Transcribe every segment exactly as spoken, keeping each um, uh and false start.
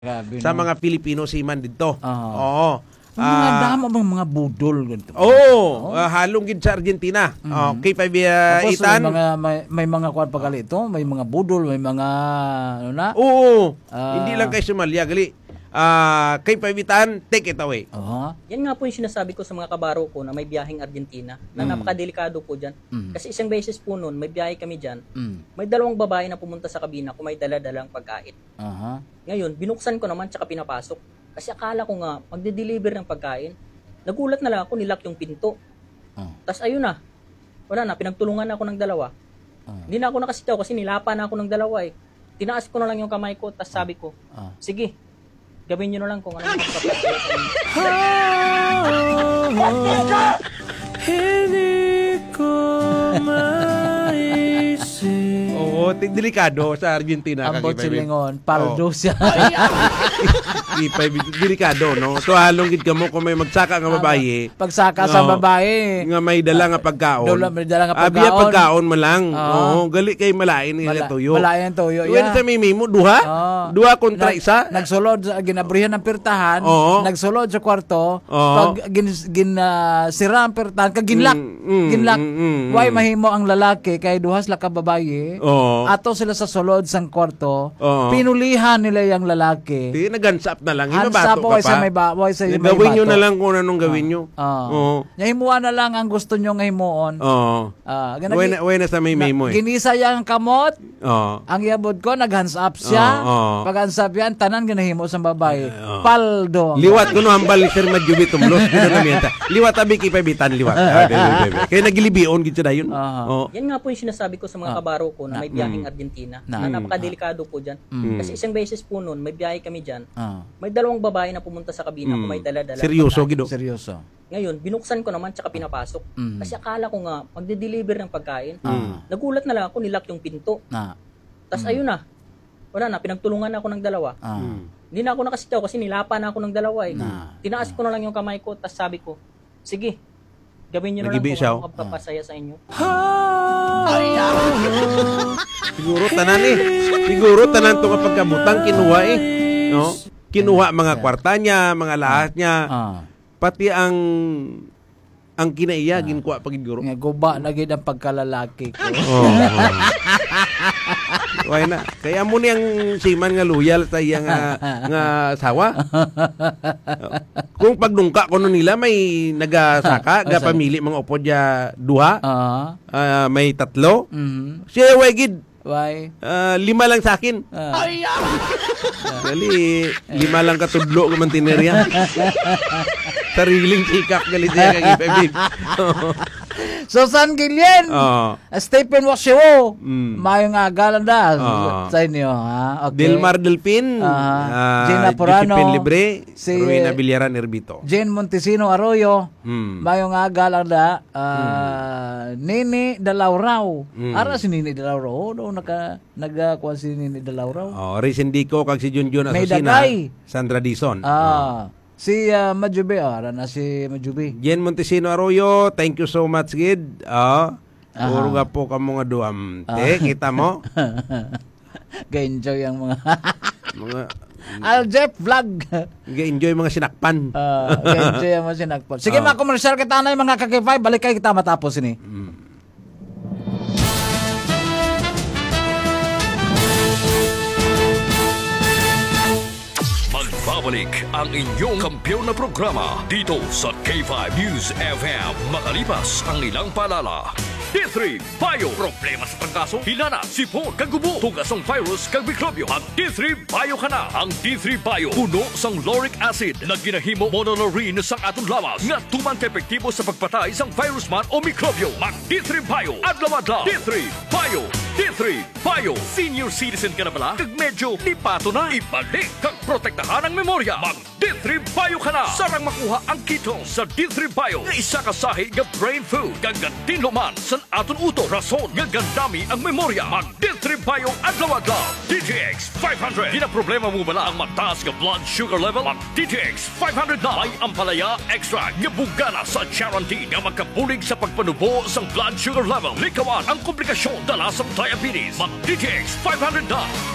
Grabe, sa no? mga Filipino seaman dito. Uh-huh. Oo. Ang mga Ah, damo bang mga budol ganito. Oo, ah, halong gid sa Argentina. Mhm. Oh, K five uh, Tapos may Itan. mga may, may mga kwan pa gali ito, may mga budol, may mga ano na? Oo. Ah. Hindi lang kay Somalia gali. Ah, K five Itan, take it away. Oo. Yan nga po yung sinasabi ko sa mga kabaro ko na may biyaheng Argentina na Mm. napakadelikado po dyan. Mm. Kasi isang beses po noon, may biyahe kami dyan. Mm. May dalawang babae na pumunta sa kabina kung may dala-dalang pagkain. Aha. Ngayon, binuksan ko naman tsaka pinapasok. Kasi akala ko nga, magde-deliver ng pagkain. Nagulat na lang ako, nilock yung pinto. Oh. Tapos ayun na, wala na, pinagtulungan na ako ng dalawa. Oh. Hindi na ako nakasitaw kasi nilapa na ako ng dalawa eh. Tinaas ko na lang yung kamay ko, tapos sabi ko, Oh. sige, gawin nyo na lang kung ano yung magpapasaya sa inyo. Oo, ting delikado sa Argentina Ang ka K five. silingon, paldo siya. K five delikado no. So halong gid kamo kung may magsaka nga babae. Pagsaka sa Oo. babae. Nga may dala nga pagkaon. Dala- may dala nga Abiya pagkaon. pagkaon mo lang. Oo. Oo, gali kay malain nila Mala- tuyo. Malayan tuyo. Tuyo sa may mimo duha? Oo. Duha kontra Nag- isa? Nagsulod sa ginabrihan ng pirtahan, Oo. nagsulod sa kwarto, Oo. pag gin, gin ah, sira ang pirtahan, kag ginlak. Mm, mm, ginlak. mm, mm, Why mm. mahimo ang lalaki kay duhas la ka babaye. Oo. Ato sila sa sulod sang kwarto, Oo. pinulihan nila yung lalaki. Di nagansap na lang. Hands Ibabato up, ka boy, pa. sa may ba, boy, sa Di, may gawin nyo bato. na lang kung anong gawin nyo. Oo. Oo. Yahimuan na lang ang gusto nyo nga himuon. Oo. Ah, Uwe na, uwe na sa may na- mimo eh. Ginisa yang kamot, Oo. ang yabod ko, nag-hands up siya. Oo, oo. Pag hands up yan, tanan ginahimo sa babae. Oo. Paldo. Liwat ko no hambal ni Sir Madjubi tumlos gino na miyata. Liwat abi kay pabitan liwat. Ah, de, de, de. Kaya nagilibion gid siya dayon. Aha. Oo. Yan nga po yung sinasabi ko sa mga Ah. kabaro ko na may biyaheng Argentina Na. na napakadelikado po dyan. Mm. Kasi isang beses po noon, may biyahe kami dyan. Ah, May dalawang babae na pumunta sa kabina kung may dala-dala. Seryoso pagkain. gido. seryoso. Ngayon, binuksan ko naman tsaka pinapasok. Mm. Kasi akala ko nga, magde-deliver ng pagkain. Ah. Nagulat na lang ako, nilock yung pinto. Na. Tapos ayun na, wala na, pinagtulungan na ako ng dalawa. Ah. Hindi na ako nakasitaw kasi nilapa na ako ng dalawa eh. Na. Tinaas ko na lang yung kamay ko, tapos sabi ko, sige, gawin nyo na lang Nagibi kung siya, ano oh. magpapasaya sa inyo. Siguro tanan eh. Siguro tanan to nga pagkabutang kinuha eh. No? Kinuha mga kwarta niya, mga lahat niya. Ah. Pati ang ang kinaiya ginkuha pa gid guro. Nga guba na gid ang pagkalalaki ko. Oo. Why na? Kaya mo niyang siman nga loyal sa iya nga nga asawa. Kung pagdungka ko nun nila may nagasaka, ga pamili mga upod ya duha, Ah. ah, may tatlo. Mhm. Siya way gid Why? ah, lima lang sa akin. Ah. Gali lima lang katudlo ko man tinerya. Sariling sikap gali siya kag babe. Susan Gillian. Oh. Stephen Wasio. Mm. Mayong agalan da Ah. sa inyo, ha? Okay. Delmar Delpin, Ah, ah, Gina Porano, Josephine Libre, si- Rowena Villaran Herbito. Jane Montesino Arroyo. Hmm. Mayong agalan da. Ah, Nini Dalauraw. Mm. Ara si Nini Dalauraw. Do naka nagakuha si Nini Dalauraw. Oh, Risendico kag si Junjun May Asusina, dagay. Sandra Dizon. Ah. Si uh, Majubi, oh, ara na si Majubi. Jen Montesino Arroyo, thank you so much, Gid. Ah, Aha. puro nga po ka mga duam. Te, kita mo? Ga-enjoy ang mga mga Al Jeff Vlog. ga-enjoy mga sinakpan. Ah, ga-enjoy ang mga sinagpon. Sige, mga commercial kita na yung mga K five. Balik kayo kita matapos ini. Magbabalik ang inyong kampiyon na programa dito sa K five News F M makalipas ang ilang paalala. D three Bio. Problema sa pagkaso, hilana, sipon, kagubo, tugas ang virus, kag mikrobyo. Mag D three Bio ka na. Ang D three Bio, puno sang lauric acid na ginahimo monolaurin sang atong lawas nga tuman ka-epektibo sa pagpatay sang virus man o mikrobyo. Mag D three Bio. Adlaw-adlaw. D three Bio. D three Bio. Senior citizen ka na bala? Kag medyo lipato na. Ibalik kag protektahan ang memorya. Mag D three Bio ka na. Sarang makuha ang ketone sa D three Bio nga isa ka sahi nga brain food. Gagantin luman sa aton uto. Rason nga gandami ang memorya. Mag D three Bio adlaw-adlaw. D T X five hundred. Di na problema mo bala ang mataas nga blood sugar level? Mag D T X five hundred na. May ampalaya extra nga bugana sa Charantin nga magkabulig sa pagpanubo sang blood sugar level. Likawan ang komplikasyon dala sa diabetes. Mag D T X five hundred na.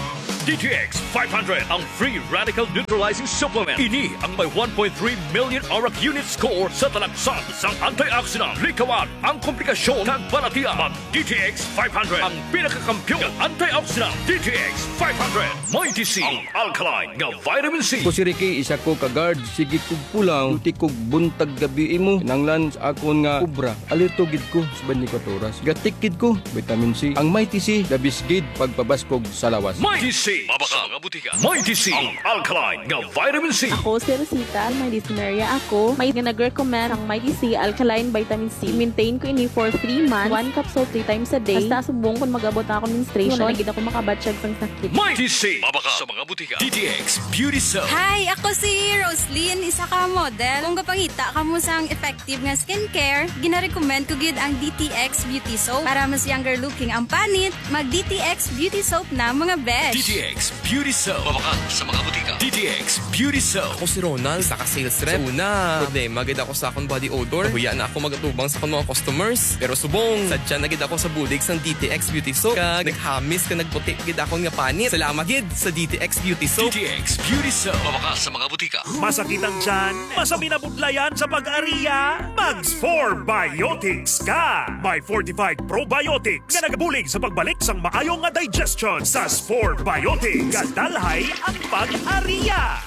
D T X five hundred, ang free radical neutralizing supplement. Ini ang may one point three million auric unit score sa talaksan sang antioxidant. Likawan ang komplikasyon kag balatian. Mag D T X five hundred, ang pinakakampiyon ng antioxidant. D T X five hundred, Mighty C, ang alkaline nga vitamin C. Ko si Ricky, isa ko kagard, sige kog pulang, tuti kog buntag gabi imo, nanglan sa akon nga ubra, alitugid ko sa twenty-four oras. Gatikid ko, vitamin C. Ang Mighty C, dabisgid pagpabaskog sa lawas. Mighty C, mabaka nga butika. Mighty C, ang alkaline nga vitamin C. Ako si Rosita, may dysuria ako. May nag-recommend ang Mighty C Alkaline Vitamin C. Maintain ko ini for three months, one capsule three times a day. Basta subong kung mag-abot ako menstruation, wala gid ako makabatsyag sang sakit. Mighty C, mabaka sa mga butika. D T X Beauty Soap. Hi, ako si Roslyn, isa ka model. Kung kapangita ka mo sang effective nga skincare, gina-recommend ko gid ang D T X Beauty Soap. Para mas younger looking ang panit, mag D T X Beauty Soap na mga besh. D T X Beauty Soap, mabaka sa mga butika. D T X Beauty Soap. Ako si Ronald, saka sales rep. So una, problema gid ako sa akong body odor. Huya na ako magatubang sa akong mga customers. Pero subong, sadya na gid ako sa bulig sang D T X Beauty Soap. Kag naghamis ka nagputi gid akong nga panit. Salamat gid sa D T X Beauty Soap. D T X Beauty Soap, mabaka sa mga butika. Masakit ang tiyan, masami na budlayan sa pag-ariya, Mags four Biotics ka! May fortified probiotics na nagabulig sa pagbalik sang maayong nga digestion sa four Biotics. Kadalhay ang pag-ariya!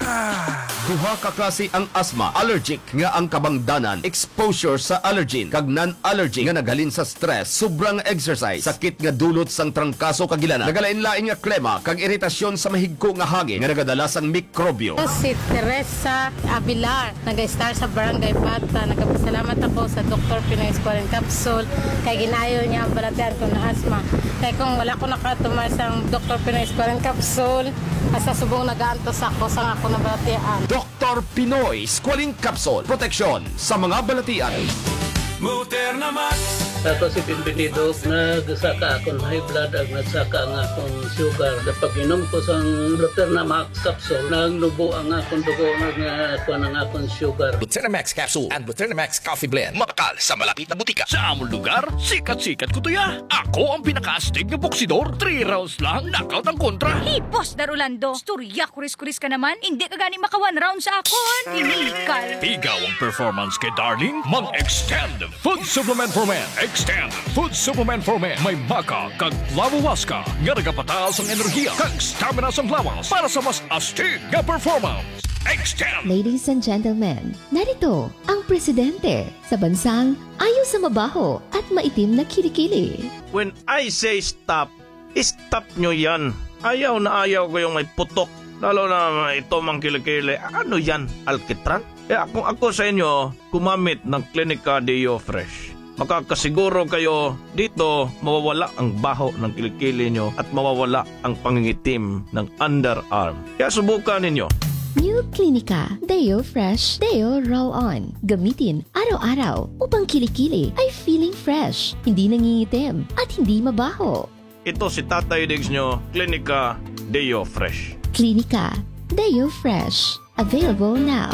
Duha ka klase ang asthma, allergic nga ang kabangdanan, exposure sa allergen, kag non-allergic nga nagalin sa stress, sobrang exercise, sakit nga dulot sang trangkaso kagilana, nagalain-lain nga klema, kag iritasyon sa mahigko nga hangin nga nagadala sang mikrobyo. Si Teresa Abilar, nag-star sa Barangay Bata. Nagpasalamat ako sa Doctor Pinoy Squalene Capsule kay ginayo niya ang balatian ko na asthma. Kaya kung wala ko nakatumar sa Doctor Pinoy Squalene Capsule, asa subong nagaantos ako sa ako na balatian. Doctor Pinoy Squalene Capsule, proteksyon sa mga balatian. Moderna Max! Ako si Pimpinido, nagsaka akong high blood at nagsaka ang akong sugar. Kapag inom ko sa Moderna Max capsule, nagnubo ang akong dugo, nagkuha ng akong sugar. Moderna Max capsule and Moderna Max coffee blend. Makakal sa malapit na butika. Sa among lugar, sikat-sikat ko to ya. Ako ang pinaka-astig na boksidor. Three rounds lang, knockout ang kontra. Hey, Boss Darulando, storya kuris-kuris ka naman. Hindi ka gani maka one round sa akon. Tinikal. Ikaw ang performance kay Darling. Mag-extend food supplement for men. Extend food supplement for men. May maka kag lavawaska nga nagapataas ang enerhiya kag stamina sa lawas para sa mas astig nga performance. Extend! Ladies and gentlemen, narito ang presidente sa bansang ayaw sa mabaho at maitim na kilikili. When I say stop, stop nyo yan. Ayaw na ayaw ko yung may putok. Lalo na ito mang kilikili. Ano yan? Alkitran? Kaya kung ako sa inyo, kumamit ng Clinica Deo Fresh. Makakasiguro kayo dito mawawala ang baho ng kilikili nyo at mawawala ang pangingitim ng underarm. Kaya subukan ninyo. New Clinica Deo Fresh Deo Roll-On. Gamitin araw-araw upang kilikili ay feeling fresh, hindi nangingitim at hindi mabaho. Ito si Tatay Diggs nyo, Clinica Deo Fresh. Clinica Deo Fresh. Available now.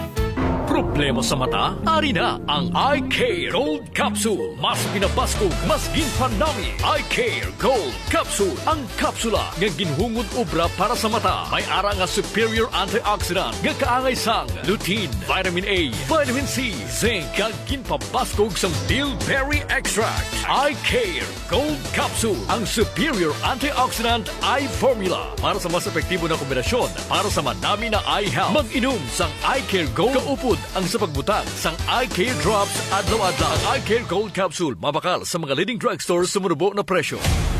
Problema sa mata? Ari na ang Eye Care Gold Capsule. Mas pinabaskog, mas ginpanami. Eye Care Gold Capsule. Ang kapsula nga ginhungod obra para sa mata. May ara nga superior antioxidant nga kaangay sang lutein, vitamin A, vitamin C, zinc, kag ginpabaskog sang bilberry extract. Eye Care Gold Capsule. Ang superior antioxidant eye formula para sa mas epektibo na kombinasyon para sa madami na eye health. Mag-inom sang Eye Care Gold kaupod ang sa pagbutang sang Eye Care Drops adlaw-adlaw. Ang Eye Care Gold Capsule mabakal sa mga leading drugstores sa murubo na presyo.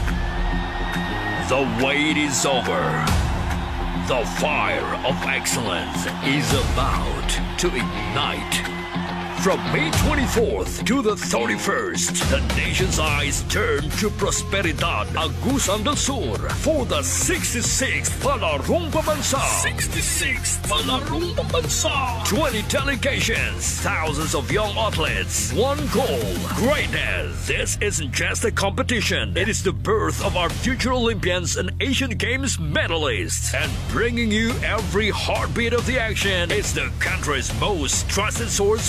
The wait is over. The fire of excellence is about to ignite. From May twenty-fourth to the thirty-first, the nation's eyes turn to Prosperidad Agusan del Sur for the sixty-sixth Palarong Pambansa. sixty-sixth Palarong Pambansa. twenty delegations, thousands of young athletes, one goal, greatness. This isn't just a competition. It is the birth of our future Olympians and Asian Games medalists. And bringing you every heartbeat of the action is the country's most trusted source for sports.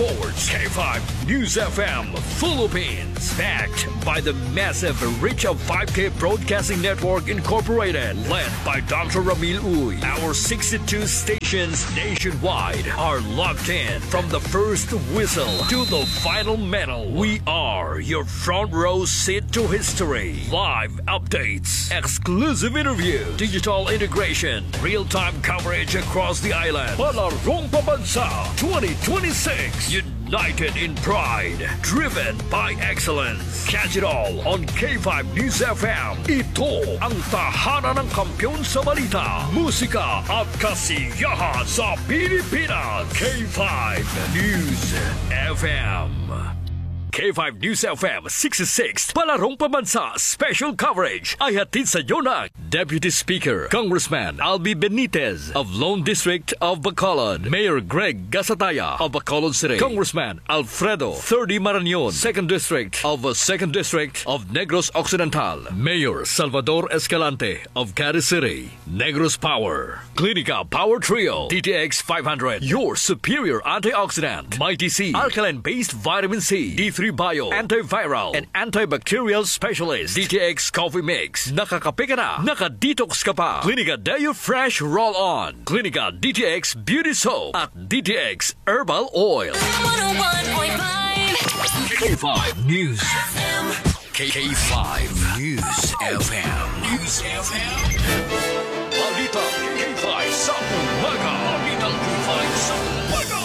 Sports. K five News F M Philippines. Backed by the massive reach of five K Broadcasting Network Incorporated. Led by Doctor Ramil Uy. Our sixty-two stations nationwide are locked in from the first whistle to the final medal. We are your front row seat to history. Live updates, exclusive interview, digital integration, real-time coverage across the island. Palarong Pabansa twenty twenty-six. United in pride, driven by excellence. Catch it all on K five News F M. Ito ang tahanan ng kampyon sa balita, musika at kasiyahan sa Pilipinas. K five News F M. K five News F M sixty-six Palarong Pabansa special coverage ay hatid sa iyo ng Deputy Speaker Congressman Albi Benitez of Lone District of Bacolod, Mayor Greg Gasataya of Bacolod City, Congressman Alfredo thirty Marañon, second District of second District of Negros Occidental, Mayor Salvador Escalante of Caris City, Negros Power, Clinica Power Trio, D T X five hundred, your superior antioxidant, Mighty C, alkaline-based vitamin C, D three Bio, antiviral and antibacterial specialist, D T X Coffee Mix. Nakakape ka na, nakadetox ka pa. Clinica Deo Fresh Roll-On, Clinica D T X Beauty Soap at D T X Herbal Oil. one oh one point five K five News F M. K five News F M. News F M. Balita K five sa umaga. Balita K five sa umaga.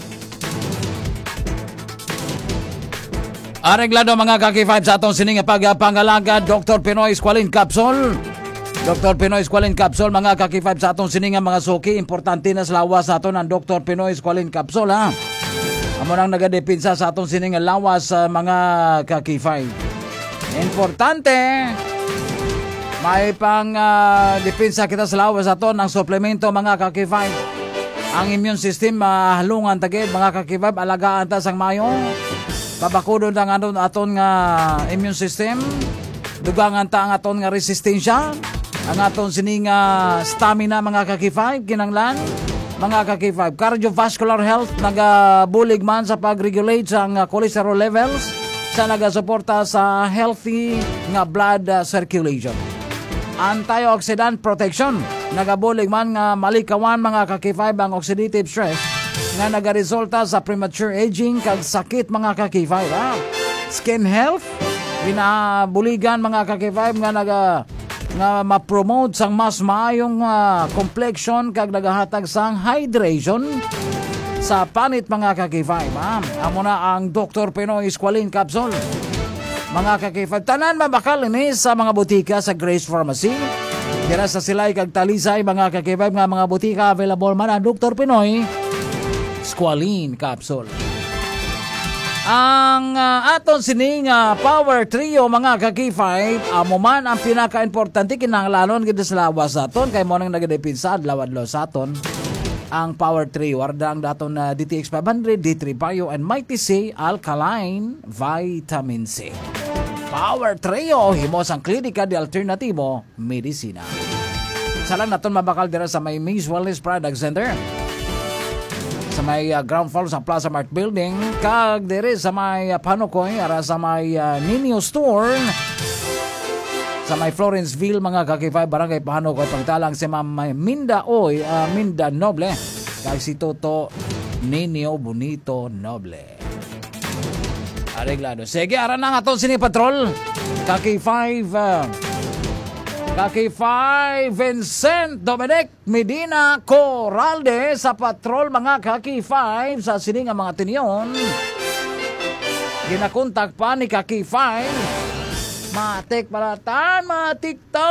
Areglado mga ka-K five sa atong sining pagpangalaga Doctor Pinoy Squalene Capsule. Doctor Pinoy Squalene Capsule mga ka-K five sa atong sining mga suki, importante na sa lawas sa aton ang Doctor Pinoy Squalene Capsule ha. Amo nang nagadepinsa sa atong sining lawas sa mga ka-K five. Importante may pang uh, depensa kita sa lawas sa aton ang suplemento mga ka-K five. Ang immune system uh, halungan tagid mga ka-K five, alagaan ta sang mayo. Babakudon ang aton, aton nga immune system. Dugangan ta ang aton nga resistensya. Ang aton sining uh, stamina mga ka-K five. Kinanglan mga ka-K five. Cardiovascular health. Nagabulig man sa pag-regulate sa uh, cholesterol levels. Sa nagasuporta sa healthy nga blood uh, circulation. Antioxidant protection. Nagabulig man nga malikawan mga ka-K five ang oxidative stress nga nagaresulta sa premature aging kag sakit mga ka-K five ha? Skin health ginabuligan mga ka-K five nga naga nga ma-promote sang mas maayong uh, complexion kag nagahatag sang hydration sa panit mga ka-K five ha? Amo na ang Doctor Pinoy Squalene Capsule mga ka-K five. Tanan mabakal ini sa mga butika sa Grace Pharmacy. Dira sa Silay kag Talisay mga ka-K five nga mga butika available man ang Doctor Pinoy Squalene Capsule. Ang uh, aton sining uh, Power Trio mga ka-K five, amo man ang pinaka-importante kinahanglanon gid sa lawas aton kay mo nang nagadepinsa adlaw-adlaw sa aton. Ang Power Trio arda ang daton na uh, D T X five hundred, D three Bio and Mighty C Alkaline Vitamin C. Power Trio himos ang klinika de alternatibo medisina. Salang naton mabakal dira sa may Miss Wellness Product Center. Sa may uh, ground floor sa Plaza Mart Building kag diri sa may uh, Panukoy ara sa may uh, Ninyo Store sa may Florenceville mga ka-K five barangay Panukoy pagtalang si Ma'am Minda Oy uh, Minda Noble kag si Toto Ninyo Bonito Noble. Areglado. Sige ara na nga aton sini patrol ka-K five uh, ka-K five Vincent Dominic Medina Corralde sa patrol mga ka-K five sa sining nga mga tinyon. Ginakontak pa ni ka-K five. Matik palatan, matik to.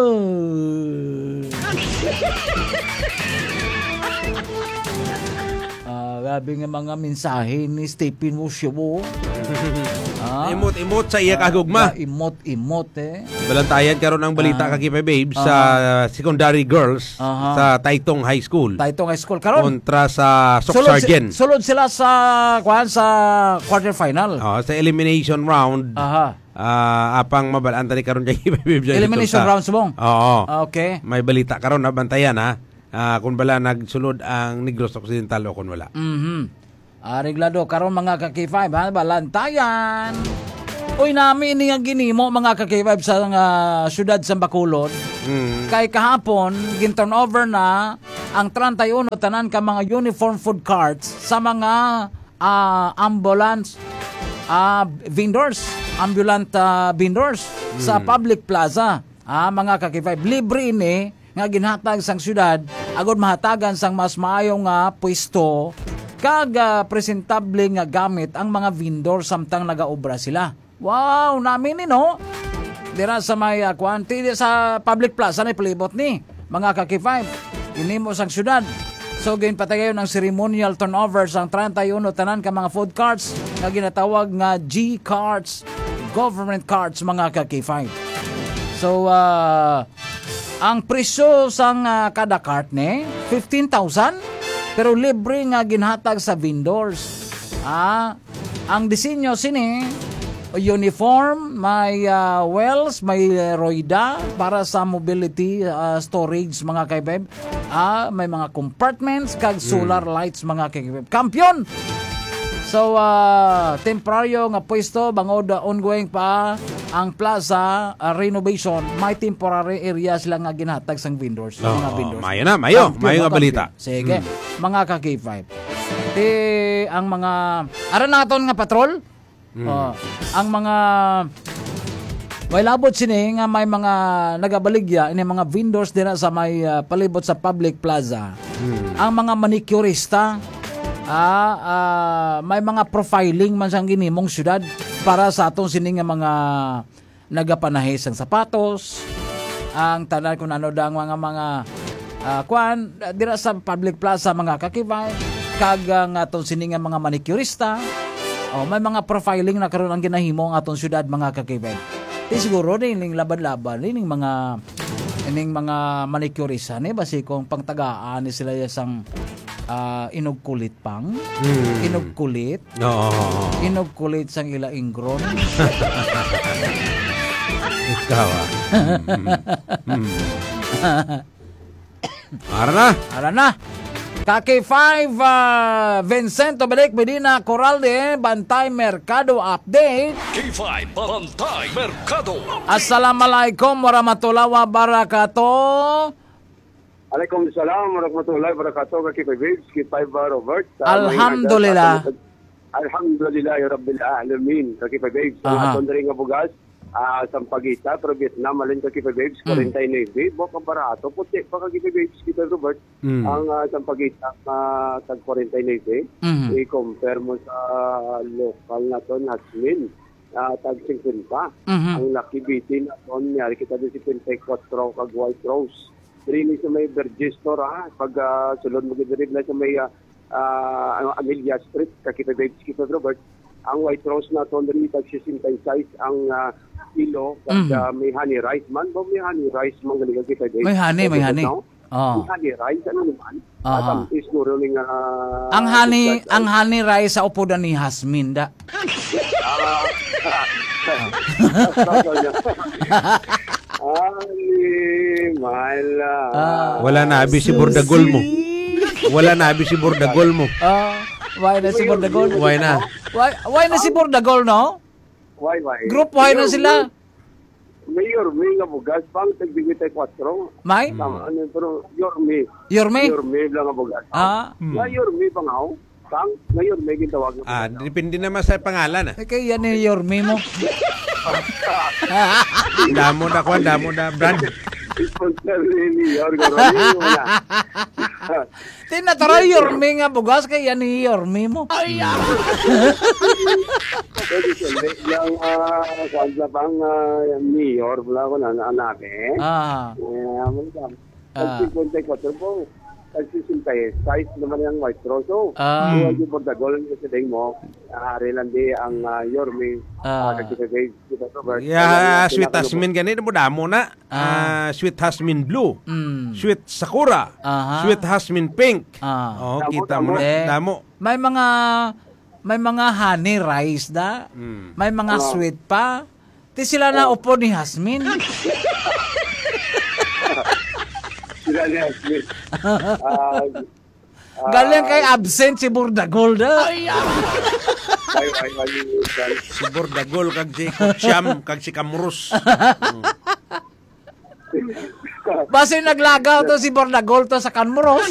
Ah, grabe nga mga mensahe ni Stephen Wusyobo. Ah, imot-imot sa iya kagugma. Imot-imot eh. Balantayan karon ang balita Ah. kay Babe Ah. sa secondary girls Aha. sa Taytong High School. Taytong High School karon. Kontra sa Sok Sulod, Sargent. si- sulod sila sa kuan sa quarterfinal. Oh, sa elimination round. Aha. Ah, apang mabalanta ni karon kay Babe. Elimination round subong. Oo. Okay. May balita karon na bantayan ha. Ah, kung bala nagsulod ang Negros Occidental o kung wala. Mhm. Areglado karon mga ka-K five ha, balantayan. Uy nami ini nga ginimo mga ka-K five sa uh, syudad sa Bacolod. Mm. Kay kahapon ginturn over na ang thirty-one tanan ka mga uniform food carts sa mga uh, ambulance uh, vendors, ambulant uh, vendors mm. sa public plaza. Ah, mga ka-K five libre ini nga ginhatag sang syudad agud mahatagan sang mas maayong nga uh, pwesto kag uh, presentable nga gamit ang mga vendor samtang nagaobra sila. Wow, namin ni no. Dira sa may uh, kwanti sa public plaza ni palibot ni mga ka-K five. Inimo sang syudad. So gain patagayon ang ceremonial turnover sang thirty-one tanan ka mga food carts nga ginatawag nga G carts, government carts mga ka-K five. So uh, ang presyo sang uh, kada cart ni fifteen thousand pero libre nga ginhatag sa vendors. Ah, ang disenyo sini uniform, may uh, wells, may uh, roida para sa mobility uh, storage mga K five. Ah, may mga compartments kag solar mm. lights mga K five. Kampiyon. So uh, temporaryo nga pwesto bangod uh, ongoing pa ang plaza uh, renovation, may temporary area sila nga ginhatag sang vendors, oh, mga vendors. Mayo na, mayo, Kampiyon, mayo nga kampiyon. balita. Sige, mm. mga ka-K five. Ti ang mga aran naton nga patrol. Mm. Oh, ang mga may labot sini nga may mga nagabaligya ini mga vendors dira sa may uh, palibot sa public plaza. Mm. Ang mga manicurista ah, ah, may mga profiling man sang ginimong syudad para sa atong sini nga mga nagapanahis ang sapatos, ang tanan kung ano dang mga mga uh, kwan dira sa public plaza mga ka-K five kag ang atong sini nga mga manicurista. Oh, may mga profiling na karon ang ginahimo ang atong syudad mga ka-K five. Di siguro ning laban-laban ning mga ning mga manicurista ni basi kung pangtagaan ni sila sang uh, inog kulit pang hmm. inog kulit no inog kulit sang ila ingron. Ikaw ah. hmm. Ara na ara na ka-K five, uh, Vincento Balik Medina Coralde, Bantay Mercado Update. K five Bantay Mercado. Assalamualaikum warahmatullahi wabarakatuh. Waalaikumsalam warahmatullahi wabarakatuh. K five Babes, K five Robert. Alhamdulillah. Alhamdulillah Rabbil Alamin. K five Babes, ang atong nga bugas. Uh, Sampaguita, pero Vietnam, malin ka K five Babes, forty-nine mm. Bok ang barato, puti pa ka K five Babes, kita Robert, mm. ang uh, Sampaguita, uh, tag forty-nine mm. i-compare mo sa local na to, Hasmin, uh, tag fifty mm-hmm. ang Lucky Beauty na to, nyari kita doon si twenty-four kag White Rose. Rini sa may Burgess Store, ha, pag uh, sulod mo gidarib na sa may uh, uh, Amelia Street, ka K five Babes, kita Robert, ang White Rose na to, rin tag sixty-five size, ang uh, kilo, mm-hmm. uh, may honey rice man, ba may honey rice man galing K five Babes. May honey, may honey. Oh. May honey rice, ano naman? Uh-huh. At ang isnuro ning uh, ang honey, uh, ang honey rice sa upodan ni Hasmin da. Ay, mala. Wala na abi si Bordagol mo. Wala na abi si Bordagol mo. Ah, why na si Bordagol? Why na? Why why na si Bordagol no? Why, why? Group why na sila? Mayor, may nga bugas, pang tagbigay tayo kwatro. May? Tama, ano, pero Yorme. Yorme? Yorme lang nga bugas. Ah? Hmm. Nga Yorme pang ako. Pang, ngayon may gintawag. Ah, depende naman sa pangalan ah. Eh, kaya yan yung Yorme mo. Damo na ko, damo na brand. Sponsor ni Yorme. Tinatara Yorme nga bugas, kaya yan yung Yorme mo. Ay, ah! Yung uh, kwanza pang uh, mayor, wala ko na anak eh. Ah. Eh, aman ka. Pag-sixty-four po, pag-sixty-five naman yung White Rose. So, ah. yung yung Bordagol, kasi dahil mo, ari lang di ang uh, Yorme. Ah. Uh, kasi yeah, sweet Hasmin ganito mo damo na. Ah. Uh, sweet Hasmin Blue. Mm. Sweet Sakura. Aha. Sweet Hasmin Pink. Ah. Oh, kita mo na. Eh, damo. May mga may mga honey rice da. Mm. May mga oh. sweet pa. Ti sila na upo ni Hasmin. Sila ni Hasmin. Uh, Galing kay absent si Burdagol da. Ay, ay, ay, ay. Si Bordagol, kag si Kutsyam, kag si Kamrus. Basta naglagaw to si Burdagol to sa Kanmuros.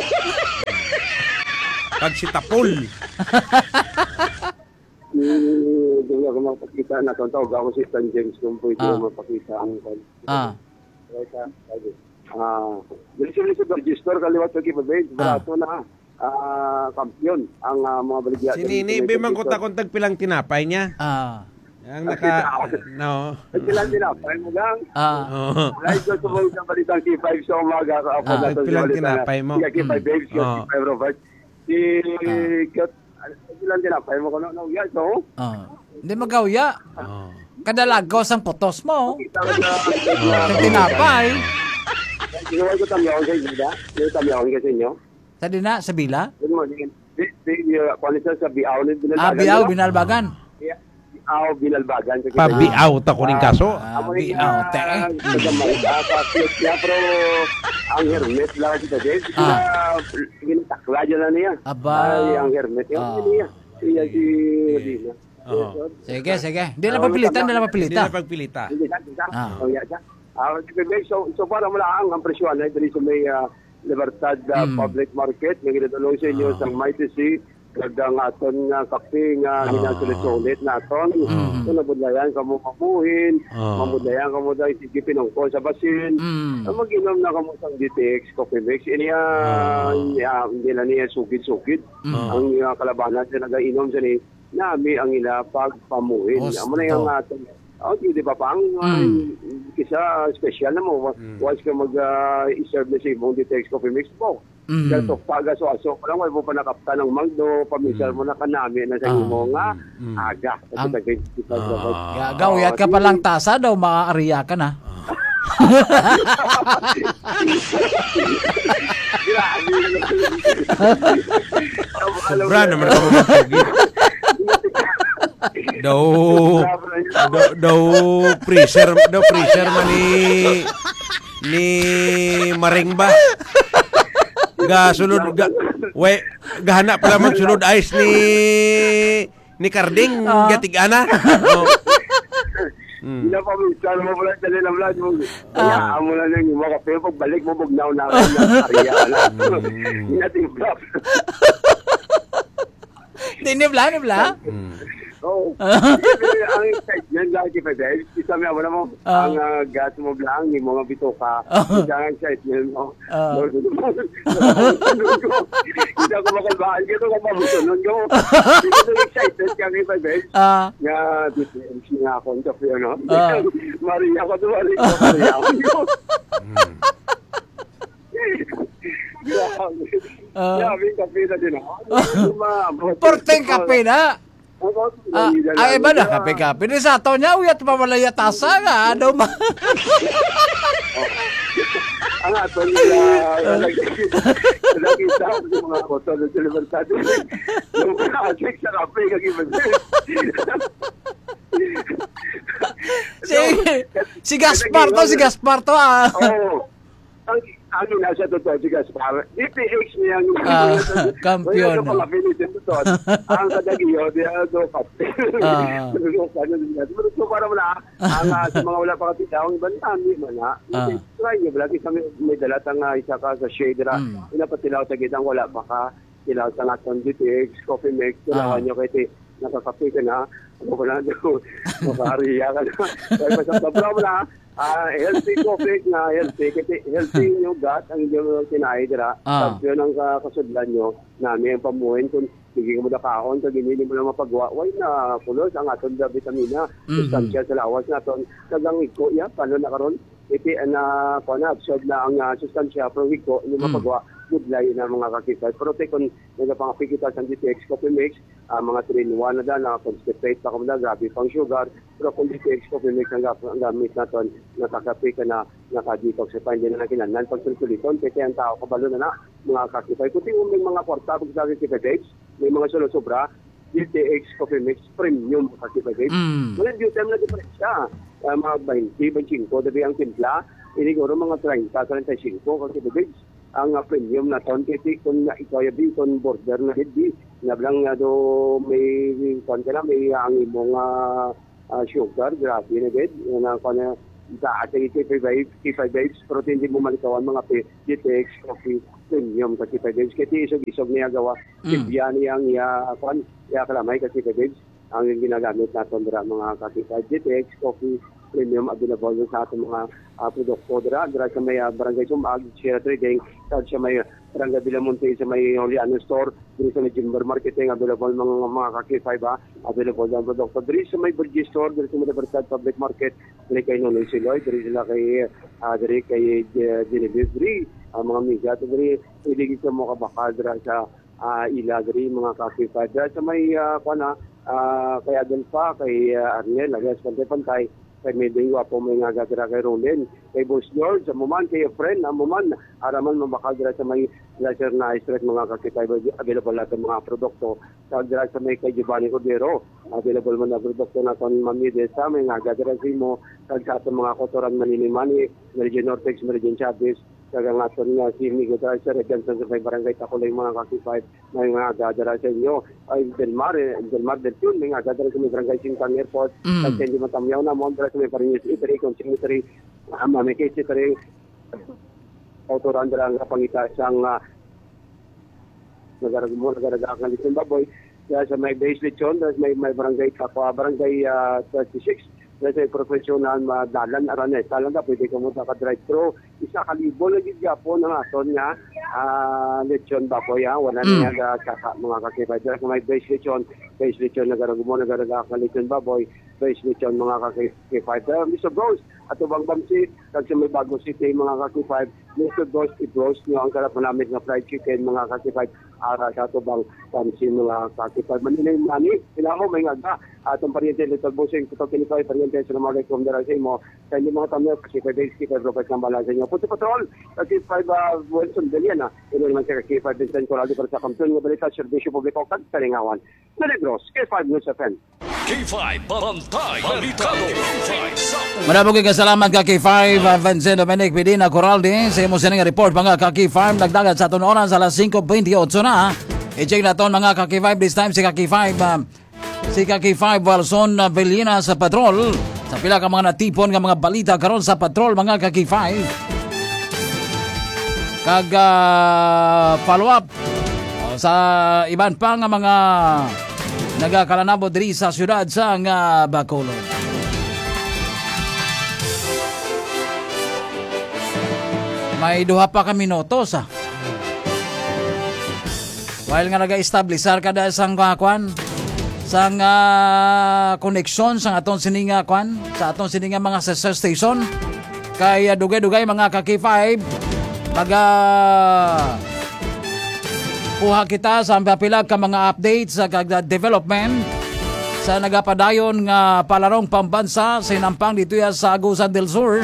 Kag si Tapol. Hindi ako mapakita na itong tawag ako si Stan James kung pwede Ah. mapakita ang Ah. Ah, bilis-bilis sa register kaliwat sa kibabay, barato na ah kampiyon ang ah, mga baligya. Si Nini, bimang ko takong tagpilang tinapay niya. Ah. Ang naka, no. Pilang tinapay mo lang. Ah. Oo. Like ko sa mga balitang K five sa umaga ka ako Ah, na pilang tinapay mo. K five babes, K Ah. five Robert. Si pilang tinapay mo ko no, no, yeah, so. Ah. Hindi magawya. Kadalagos ang putos mo. Sa tinapay. Ginawa ko tamyaw sa inyo, da? Ginawa tamyaw ko sa inyo. Sa dina, sa bila? Good morning. Di, di, kung ano sa Biaw, Binalbagan. Ah, Biaw, Binalbagan. Biaw, Binalbagan. Pabiaw ta kuning kaso. Ah, Biaw, te. Pero ang hermet lang kita, Dave. Ginatakla dyan na niya. Aba. Ay, ang hermet. Yung niya. Siya si Rodina. Sige, sige. Hindi na papilitan, hindi na papilita. Hindi na pagpilita. Hindi na, hindi na. Ah. Oh, yeah, yeah. Ah, so, so para mo lang ang presyon ay dali sa may uh, Libertad uh, Mm. Public Market nga ginadulong sa inyo sa Mighty Sea kag ang aton nga kape nga ginasulit-sulit naton. So nabudlayan kamo mamuhin, Oh. mabudlayan kamo dahil sige pinungko sa basin. Mm. Ang mag-inom na kamo sang D T X Coffee Mix. Iniya uh, hindi na niya sugid-sugid. Ang uh, kalabanan sa nagainom sa ni nami ang ila pagpamuhin. Osto. Amo na yung aton. Oh, di ba pang Mm. kisa special na mo once ka mag-i-serve na sa ibong D T X Coffee Mix po. Mm. Kaya to pag-aso-aso ko lang, wala mo pa nakapta ng magdo, pamisal mo na kanami na sa imo nga aga. Ang- Ah. Gawiyat ka palang tasa daw, maaariya ka na. Sobra naman ako magpagi. Daw, daw, daw, freezer, daw, freezer man ni, ni Maring ba? Ga, sulod, ga, we, gahana pala magsulod ice ni, ni Karding, Ah. gatigana. Oh. Mm. Ina pa minsan mo pala dali na vlog mo. Kaya amo na lang yung mga kape pagbalik mo bugnaw na ako na area na. Ina timplap. Tinibla, nibla? Oo. Ang excitement lang kay Fidel. Isa may wala mo Ah. ang uh, gas mo lang ni mga bitoka. Isa ang excitement mo. Ah. Isa ko makalbahan kito kung mamusunod ko. Ito excited ka kay Fidel. Ah. Nga, dito M C nga ako sa piyo, no? Ah. Maria ko, Maria ko, Maria ko. Ah. Grabe, kape na din ako. Porteng kape na. Ah, ay iba na kape-kape. Di sa ato niya, uyat pamalaya tasa nga. Ano ma? Ang ato nila, nakita ko sa mga koto ng Libertad. Yung mga atik sa kape, kagiban. Si, si Gaspar to, si Gaspar to ah. Oo. Ang ang nasa totoo si Gaspar, D T X niya ang Ah, kampiyon. Ang mga finitin totoo. Ang kadagiyo, di do kape. Ah. So para wala, ang ah, sa mga wala pa katitaw, ang ibang tami man na. Ah. Try nyo, lagi kami may dalatang uh, isa ka sa shade ra. Pinapatilaw sa gitang wala pa ka. Tilaw sa naton D T X, coffee mix, tilawan nyo kay ti nakakape ka na. Ako pa na doon, makahariya ka na. Kaya pa sa tabra mo na, Ah, healthy coffee na healthy kasi healthy yung gut ang yung kinain dira. Ah. Tapos yun ang uh, kasudlan nyo namin ang pamuhin kung sige mo na kaon kung ginili mo na mapagawa why na pulos ang aton da vitamina Mhm. sustansya sa lawas naton kagang iko ya paano na karon iti na ko na absorb na ang uh, sustansya pero iko ni mapagawa good lay na mga kakita pero te kung nagapangapit kita sa D T X coffee mix uh, mga three in one na da na concentrate pa kamo na grabe pang sugar pero kung D T X coffee mix ang, ang gamit naton nakakape ka na naka-detoxify din na kinahanglan pag sulsuliton kasi ang tao kabalo na na mga kakita kundi may mga porta pag sa K F H may mga solo sobra D T X coffee mix premium kasi K F H Mm. wala dito time na diferensya uh, mga twenty, twenty-five dabi ang timpla iniguro mga thirty, thirty-five kasi K F H ang uh, premium na ton kasi kung uh, ikaw yabi kung border na hindi nablang nga do may kon ka na may ang imong uh, uh, sugar grabe na gid na kon na sa ating K five babes pero hindi mo malikawan mga G T X coffee premium sa K five babes kasi isog-isog niya gawa mm. Yan yang ya kon ya kalamay kasi K five babes ang ginagamit natin dira mga K five G T X coffee premium available sa atong mga uh, produkto dira dira sa may uh, barangay Sumag, Sierra Trading, sa may barangay Villamonte sa may Oliano Store, diri sa may Jimber Marketing available mga mga K five ha, available ang produkto diri sa may Burgess Store, diri sa may Libertad Public Market, diri kay Nonoy Siloy, diri sila kay uh, diri kay uh, Genevieve diri uh, mga miga diri pwede ka mo kabakal dira sa uh, ila diri mga K five dira sa may uh, kana uh, kay Adelfa, kay uh, Arnel, agas pantay-pantay kay Meding Wapo may nga gadra kay Rolin, kay Boss George, sa muman, kay friend, ang muman, araman mabakal dira sa may laser na stress mga kakitay available natin mga produkto. Sa dira sa may kay Giovanni Cordero, available man na produkto na kon mamide sa may nga gadra mo, kag sa atong mga kotoran Maninimani, Meridian Nortex, Meridian Chavez, kag ang aton nga si Migo Tracer, Johnson sa may barangay Takulay mga kakitay may nga gadra sa inyo. Ay Delmar, Delmar del Tun, may nga gadra sa may barangay Singkang Airport, mm. kag hindi matamyaw na mo sa may Parinis Iteri, Consignatory, Mami Casey, Iteri, autoran dala nga pangita isang uh, nagaragmo, nagaragak ng Litin Baboy, kaya sa may base lechon, may, may barangay Kapwa, barangay uh, thirty-six, kaya sa professional madalan, aranet, talang na pwede ka muna ka-drive-thru, isa kalibo na gigyapo ng aton nga, uh, lechon Baboy, ha, wala mm. niya kaka, mga kakipay, kaya sa may base lechon, base lechon, nagaragmo, nagaragak ng Litin Baboy, base lechon, mga kakipay, kaya Mister Bros, ato bang bamsi, kag sa may Bago City, mga kakipay, Mister Bros, i-bros nyo ang karap namin na fried chicken, mga kakipay, ara sa ato bang bamsi, mga kakipay. Maninay mani, ilaho, may nga atong pariente, Little Bossing, Puto Kinipay, pariente, Assalamualaikum, darasay mo, sa inyo mga tamyo, kakipay, base kipay, propet ng balansa nyo. Puto Patrol, kakipay, uh, Wilson, Dalian, ha, ino naman siya kakipay, Vincent Corrado, para sa Kampiyon, nga balita, Servisyo Publiko, kag Talingawan. Naligros, K five News F M. K five, Barantay, Balitado, Marabog ka salamat ka K five, Vincent Dominic Medina Corralde, sa imo sining report mga ka K five, nagdagat sa aton oras alas five twenty-eight na. I-check na ton mga ka K five, this time si ka K five, uh, si ka K five Walson Bellina sa patrol, sa pila ka mga natipon nga mga balita karon sa patrol mga ka K five. Kag uh, follow up uh, sa iban pa nga mga nagakalanabo diri sa syudad sa nga Bacolod. May duha pa ka minutos ah. While nga naga-establishar kada sang kwan sang uh, connection sang aton sininga kwan sa aton sininga mga sister station kay uh, dugay-dugay mga ka K five maga kuha kita sa pilag ka mga updates sa kag development sa nagapadayon nga palarong pambansa sa sinampang dito ya sa Agusan del Sur.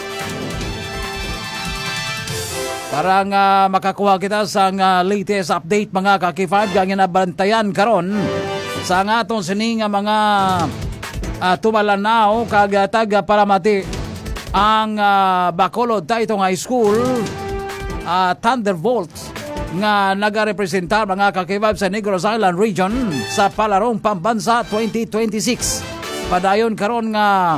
Para nga makakuha kita sa nga latest update mga ka K five kang ginabantayan karon sa nga atong sining mga uh, tumalanaw kag taga Paramati ang uh, Bacolod Taytong High School uh, Thunderbolts nga nagarepresentar mga ka K five sa Negros Island Region sa palarong pambansa twenty twenty-six. Padayon karon nga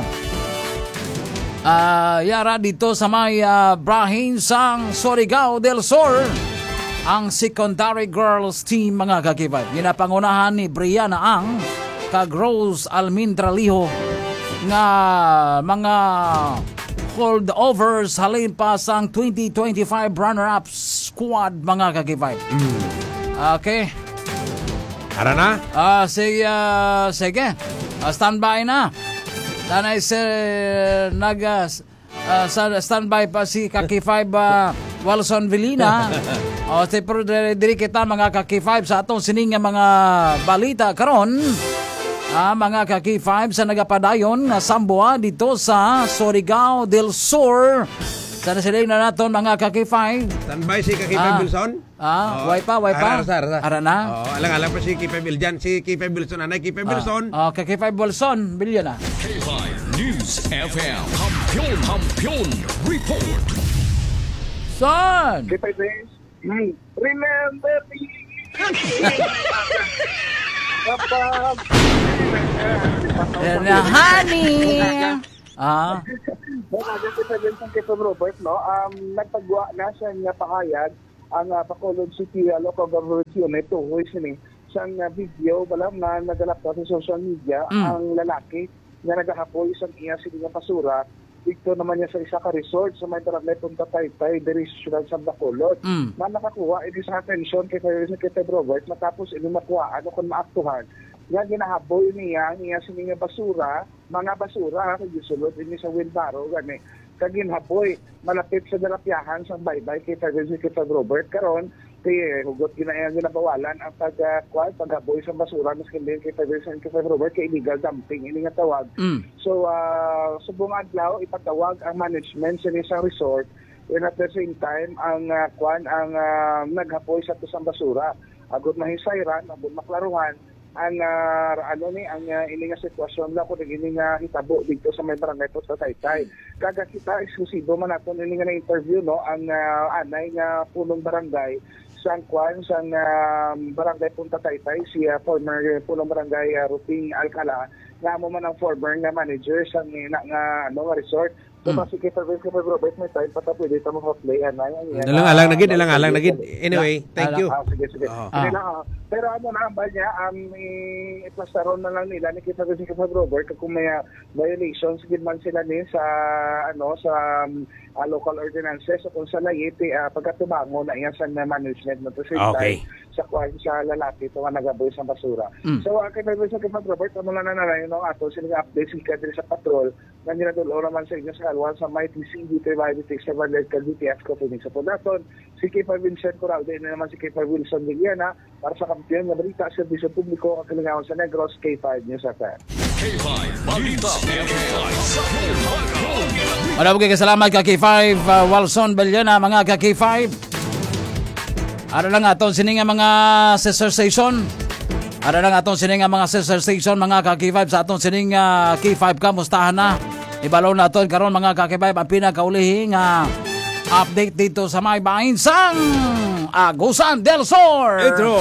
Uh, yara dito sa may uh, Brahin sang Surigao del Sur ang secondary girls team mga kakibay. Ginapangunahan ni Brianna Ang kag Rose Almindraliho nga mga holdovers halin pa sang twenty twenty-five runner-up squad mga kakibay. Mm. Okay. Tara na? Uh, sige, uh, sige. Uh, standby na. Tanay sir nag uh, standby pa si ka K five uh, Walson Bellina. O te pero diri kita mga ka K five sa atong sining mga balita karon. Ah, mga ka K five sa nagapadayon nga Samboa dito sa Surigao del Sur. Sana sila na naton mga ka K five. Standby si ka K five ah, Wilson. Ah, oh, way pa, way pa. Ara, ara, ara na. Oh, alang-alang pa si K five Wilson, si K five Wilson anay K five Wilson. Ah, oh, K five Wilson, bilya na. K five News F M. Kampiyon, Kampiyon Report. Son! K five Babes, mm, remember me. Kapag... Yan na, honey! Ah. Mga K five Babes ng K five Robert, no? Um, nagpagwa na siya nga pakayag ang uh, Bacolod City uh, Local Government Unit to which ni siyang uh, video balang na nagalap sa social media mm. ang lalaki na nagahapoy isang iya sila nga basura dito naman niya sa isa ka resort sa may barangay Punta Taytay diri sa sa Bacolod mm. na nakakuha ini sa atensyon kay kay Robert matapos ini makuha ano kung maaktuhan nga ginahaboy niya niya sila nga basura mga basura kay gisulod ini sa wheelbarrow gani kagin haboy malapit sa dalapyahan sa baybay kay kay Robert karon kay hugot ginaya ginabawalan ang pagkuan paghaboy sa basura miskin din kay President kay Robert kay illegal dumping ini nga tawag. Mm. So uh, subong adlaw ipatawag ang management sa isang resort and at the same time ang uh, kuan ang uh, naghapoy sa tusang basura agud mahisayran agud maklaruhan ang uh, ano ni ang uh, ini nga sitwasyon la ko ini nga hitabo dito sa may barangay Punta Taytay. Kaga kita eksklusibo man naton ini nga na interview no ang uh, anay nga punong barangay sang kwan sang uh, barangay Punta Taytay si uh, former punong barangay uh, Ruping Alcala nga mo man ang former nga manager sang na, nga ano nga resort. So mm. kasi kita kay Robert may time pata pwede ta mo play anay. Dalang alang nagid dalang alang nagid. Anyway, thank you. Ah, sige sige. Uh-huh. Ah. Pero ano na ba niya ang um, iplastaron na lang nila ni kita kay Robert kung may uh, violations gid man sila ni sa ano sa um, uh, local ordinances so kung sa layete uh, pagkatubango na iya sa management mo to okay. sa kwan sa lalaki to nga nagaboy sa basura. Mm. So uh, kay Robert kay Robert ano na na na no ato sila update sila diri sa patrol nga ginadulora man sa inyo sa alwan sa Mighty C D T Y D T X seven Red Cal D T F ko pinig sa Podaton si K five Vincent Coral din naman si K five Wilson Villena para sa kampiyon nga balita sa serbisyo publiko ang kalingawan sa Negros K five News F M. K five Balita. Maraming kasalamat ka K five uh, Wilson Villena mga ka K five. Ara lang aton sini nga mga sister station. Ara lang aton sini nga mga sister station mga ka K five sa aton sini nga K five ka mustahan na. Ibalaw na aton karon mga ka K five ang pinakauli nga update dito sa may bahin sang Agusan del Sur. Intro.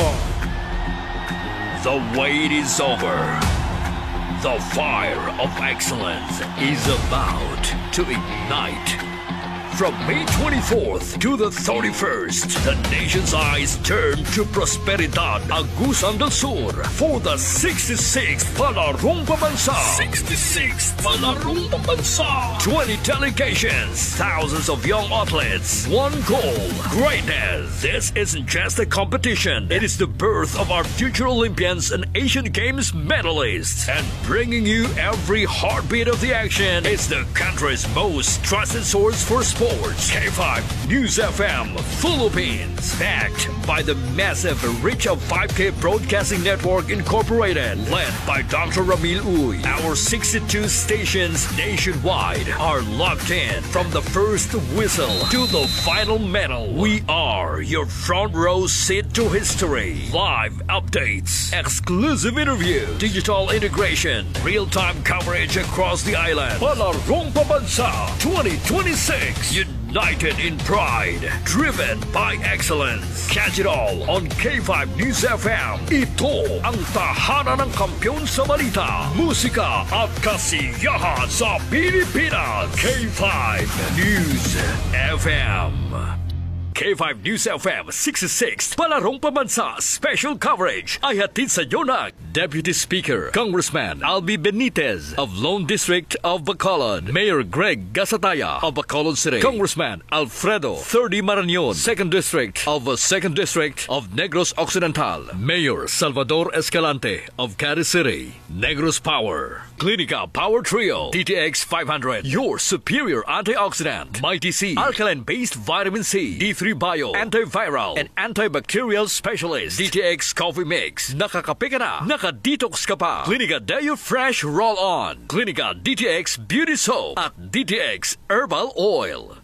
The wait is over. The fire of excellence is about to ignite. From May twenty-fourth to the thirty-first, the nation's eyes turn to Prosperidad Agusan del Sur for the sixty-sixth Palarong Pambansa. sixty-sixth Palarong Pambansa. twenty delegations, thousands of young athletes, one goal, greatness. This isn't just a competition. It is the birth of our future Olympians and Asian Games medalists. And bringing you every heartbeat of the action is the country's most trusted source for sports. K five News F M Philippines, backed by the massive reach of five K Broadcasting Network Incorporated, led by Doctor Ramil Uy. Our sixty-two stations nationwide are locked in from the first whistle to the final medal. We are your front row seat to history. Live updates, exclusive interview, digital integration, real-time coverage across the island. Palarong Pambansa twenty twenty-six. United in pride, driven by excellence. Catch it all on K five News F M. Ito ang tahanan ng kampiyon sa balita, musika at kasiyahan sa Pilipinas. K five News F M. K five News F M sixty-six Palarong Pambansa special coverage ay hatid sa inyo ng Deputy Speaker Congressman Albi Benitez of Lone District of Bacolod, Mayor Greg Gasataya of Bacolod City, Congressman Alfredo thirty Marañon, second District of uh, second District of Negros Occidental, Mayor Salvador Escalante of Caris City, Negros Power, Clinica Power Trio, D T X five hundred, your superior antioxidant, Mighty C, alkaline-based vitamin C, D three Bio, antiviral and antibacterial specialist, D T X Coffee Mix. Nakakape ka na, nakadetox ka pa. Clinica Deo Fresh Roll-On, Clinica D T X Beauty Soap at D T X Herbal Oil.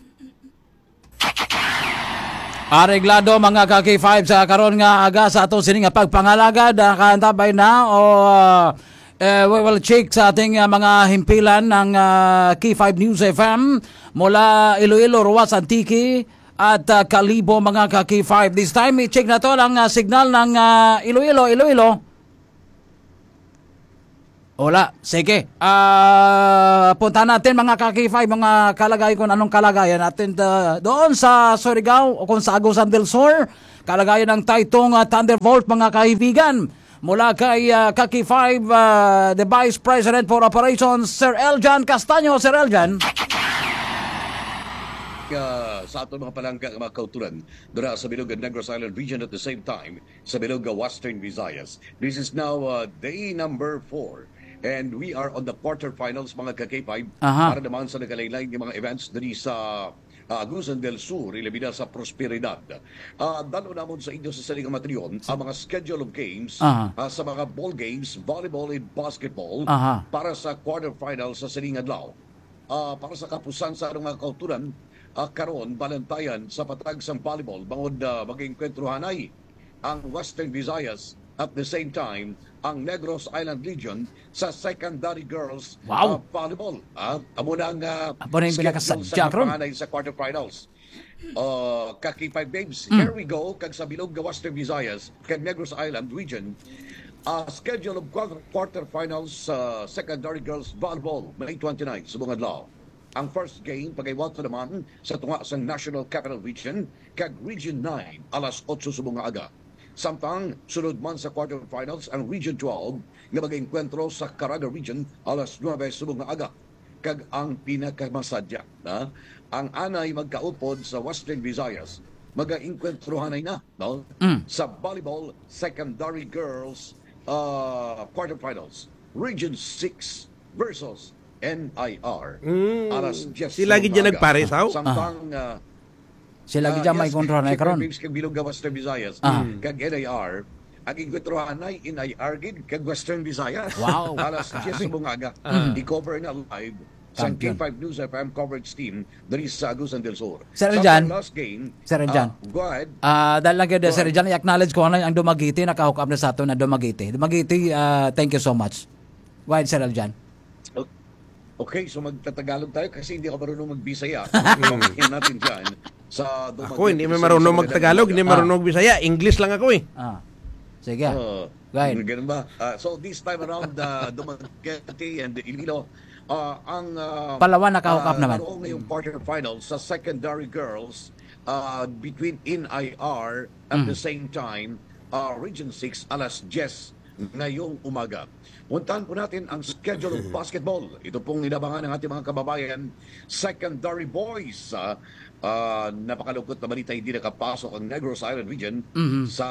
Areglado mga ka K five sa karon nga aga sa atong sini nga pagpangalagad kantabay na o uh, uh, we will check sa ating uh, mga himpilan ng uh, K five News F M mula Iloilo, Roas, Antique, at uh, Kalibo mga ka-K five. This time, i-check na to ang uh, signal ng uh, Iloilo, Iloilo. Wala. Sige. Uh, punta natin mga ka-K five, mga kalagay kung anong kalagayan natin uh, doon sa Surigao o kung sa Agusan del Sur. Kalagayan ng Taytong uh, Thunderbolt mga kaibigan. Mula kay uh, ka-K five, uh, the Vice President for Operations, Sir Eljan Castaño. Sir Eljan. Uh, sa aton mga palangga mga kauturan dura sa bilog ng Negros Island region at the same time sa bilog ng Western Visayas. This is now uh, day number four and we are on the quarterfinals mga ka-K five para naman sa nagalaylay ng mga events diri sa uh, Agusan del Sur, ilabida sa Prosperidad. Uh, dalo namon sa inyo sa saling matriyon ang mga schedule of games uh, sa mga ball games, volleyball and basketball para sa quarterfinals sa siling adlaw. Uh, para sa kapusan sa mga kauturan, Uh, karon balantayan sa patag sang volleyball bangod uh, maging kwentruhanay ang Western Visayas at the same time ang Negros Island Region sa secondary girls wow. uh, volleyball. Uh, amo na ang uh, schedule sa panganay sa quarterfinals. Uh, ka-K five babes, mm. here we go kag sa bilog ng Western Visayas kag Negros Island Region. Uh, schedule of quarter, quarterfinals sa uh, secondary girls volleyball May twenty-ninth sa mga adlaw. Ang first game pagaywato naman sa tunga sa National Capital Region kag Region nine alas otso sa mga aga. Samtang sunod man sa quarterfinals ang Region twelve nga mag-enkwentro sa Caraga Region alas nuwebe sa mga aga. Kag ang pinakamasadya na ang anay magkaupod sa Western Visayas mag-enkwentrohanay na no? mm. sa volleyball secondary girls uh, quarterfinals Region six versus N I R. Mm. Alas yes, sila gid dyan nagpares, haw? Samtang uh, sila gid dyan may kontrol na karon. Kag bilog ga Western Visayas kag N I R ang igwetrohan ay N I R gid kag Western Visayas. Wow. Alas yes sa bungaga. I-cover na live sa K five News F M coverage team diri sa Agusan del Sur. Sir Eljan. Last game. Sir Eljan. Uh, go ahead. Ah, uh, dahil lang kayo, Sir Eljan, i-acknowledge ko na ang Dumaguete, nakahook up na sa ato na Dumaguete. Dumaguete, uh, thank you so much. Go ahead, Sir Eljan. Okay, so magtatagalog tayo kasi hindi ako marunong magbisaya. Pamilyan natin dyan. Sa ako, hindi may marunong magtagalog, hindi marunong magbisaya. English lang ako eh. Ah. Sige. Uh, right. Ganun ba? Uh, so this time around, uh, Dumaguete and Iloilo, uh, ang... Uh, Palawan nakahook up uh, naman. Naroon ngayong quarterfinals sa secondary girls uh, between N I R at mm. the same time, uh, Region six, alas Jess ngayong umaga. Puntahan po natin ang schedule of basketball. Ito pong inabangan ng ating mga kababayan. Secondary boys. Uh, uh, napakalungkot na balita, hindi nakapasok ang Negros Island Region mm-hmm. sa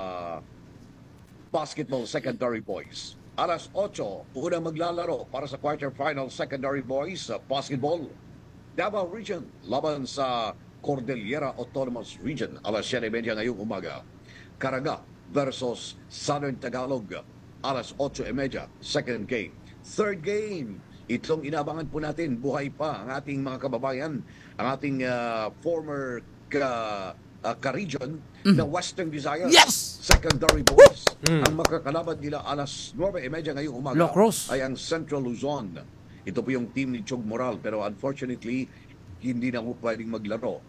basketball secondary boys. Alas otso, unang maglalaro para sa quarterfinal secondary boys uh, basketball. Davao Region, laban sa Cordillera Autonomous Region. Alas siyete media ngayong umaga. Caraga versus Southern Tagalog. Alas otso e media, second game. Third game, itong inabangan po natin, buhay pa ang ating mga kababayan, ang ating uh, former ka, uh, ka-region mm. na Western Visayas. Yes! Secondary boys. Mm. Ang makakalaban nila alas nuwebe e media ngayong umaga ay ang Central Luzon. Ito po yung team ni Chog Moral, pero unfortunately, hindi na po pwedeng maglaro.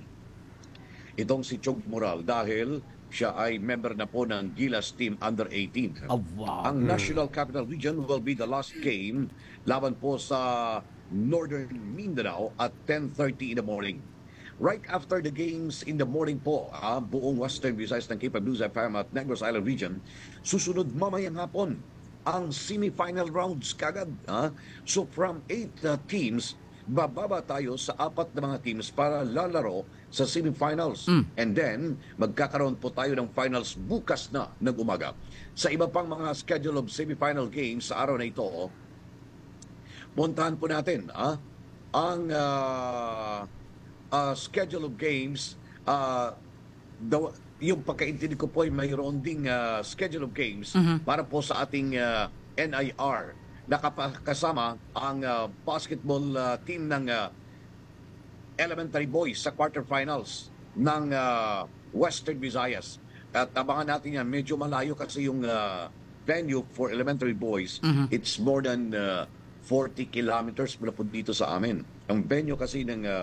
Itong si Chog Moral dahil siya ay member na po ng Gilas Team Under eighteen. Oh, wow. Ang National Capital Region will be the last game laban po sa Northern Mindanao at ten thirty in the morning. Right after the games in the morning po, ah, buong Western Visayas ng K five News F M at Negros Island Region, susunod mamayang hapon ang semifinal rounds kagad. Ah. So from eight uh, teams, bababa tayo sa apat na mga teams para lalaro sa semifinals. Mm. And then, magkakaroon po tayo ng finals bukas na ng umaga. Sa iba pang mga schedule of semifinal games sa araw na ito, puntahan po natin ah, ang uh, uh, schedule of games. Uh, the, yung pagkaintindi ko po ay mayroon ding uh, schedule of games mm-hmm. para po sa ating uh, N I R. Nakakasama ang uh, basketball uh, team ng uh, elementary boys sa quarterfinals ng uh, Western Visayas. At abangan natin yan, medyo malayo kasi yung uh, venue for elementary boys. Mm-hmm. It's more than uh, forty kilometers mula po dito sa amin. Ang venue kasi ng uh,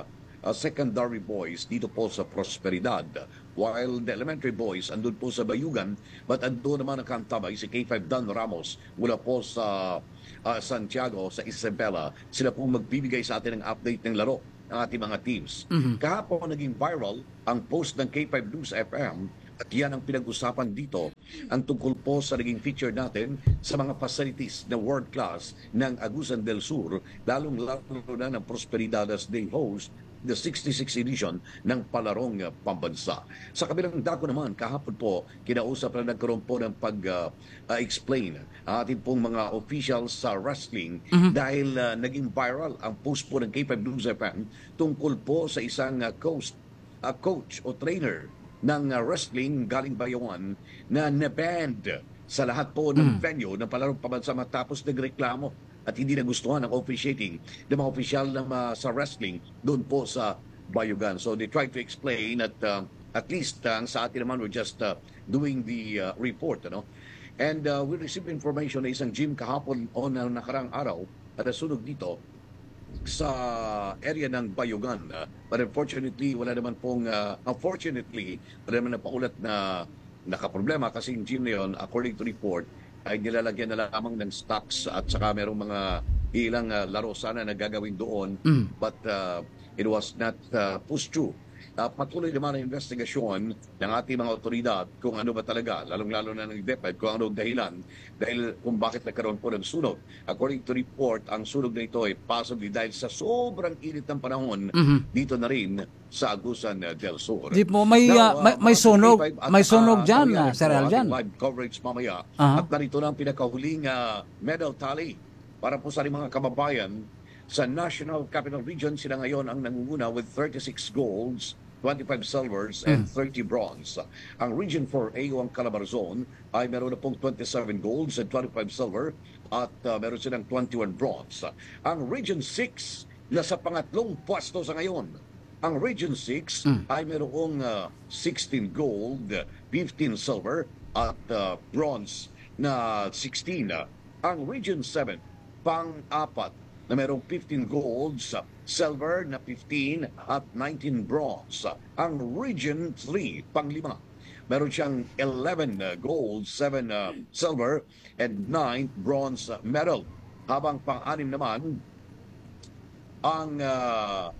uh, secondary boys dito po sa Prosperidad. While the elementary boys andun po sa Bayugan, but andun naman ang kantabay si K five Dan Ramos mula po sa uh, Santiago, sa Isabela. Sila po magbibigay sa atin ng update ng laro ng ating mga teams. Mhm. Kahapon naging viral ang post ng K five News F M at yan ang pinag-usapan dito, ang tungkol po sa naging feature natin sa mga facilities na world class ng Agusan del Sur, lalong-lalo na ng Prosperidad as they host the sixty-sixth edition ng Palarong uh, Pambansa. Sa kabilang dako naman, kahapon po, kinausap na nagkaroon po ng pag-explain uh, uh, ang ating pong mga officials sa wrestling Mhm. dahil uh, naging viral ang post po ng K five News F M tungkol po sa isang uh, coach, uh, coach o trainer ng uh, wrestling galing Bayawan na na-banned sa lahat po ng Mm. venue ng Palarong Pambansa matapos nagreklamo at hindi nagustuhan ang officiating ng mga opisyal ng uh, sa wrestling doon po sa Bayugan. So they tried to explain at uh, at least uh, sa atin naman we're just uh, doing the uh, report, ano? And uh, we received information na isang gym kahapon o na nakarang araw at nasunog dito sa area ng Bayugan. Uh, but unfortunately, wala naman pong, uh, unfortunately, wala naman na paulat na nakaproblema kasi yung gym na yun, according to report, ay nilalagyan na lamang ng stocks at saka merong mga ilang uh, laro sana na gagawin doon. Mm. But uh, it was not uh, pushed through. Uh, patuloy naman ang investigasyon ng ating mga otoridad kung ano ba talaga, lalong-lalo na ng DepEd, kung ano ang dahilan dahil kung bakit nagkaroon po ng sunog. According to report, ang sunog na ito ay possibly dahil sa sobrang init ng panahon Mhm. dito na rin sa Agusan uh, del Sur. Di po, may, Now, uh, may, may mga sunog, K five at, may sunog uh, dyan, nangyari uh, Sir po ang Aljan. ating live coverage mamaya. Aha. At narito na ang pinakahuling uh, medal tally para po sa ating mga kababayan. Sa National Capital Region, sila ngayon ang nangunguna with thirty-six golds, twenty-five silvers, and thirty bronze. Ang Region four A o ang Calabarzon ay meron na pong twenty-seven golds and twenty-five silver at uh, meron silang twenty-one bronze. Ang Region six na sa pangatlong pwesto sa ngayon, ang Region six ay merong uh, sixteen gold, fifteen silver at uh, bronze na sixteen. Ang Region seven, pang-apat, na merong fifteen golds, silver na fifteen at nineteen bronze. Ang Region three, panglima, meron siyang eleven uh, gold, seven uh, silver, and nine bronze uh, medal. Habang pang-anim naman, ang uh,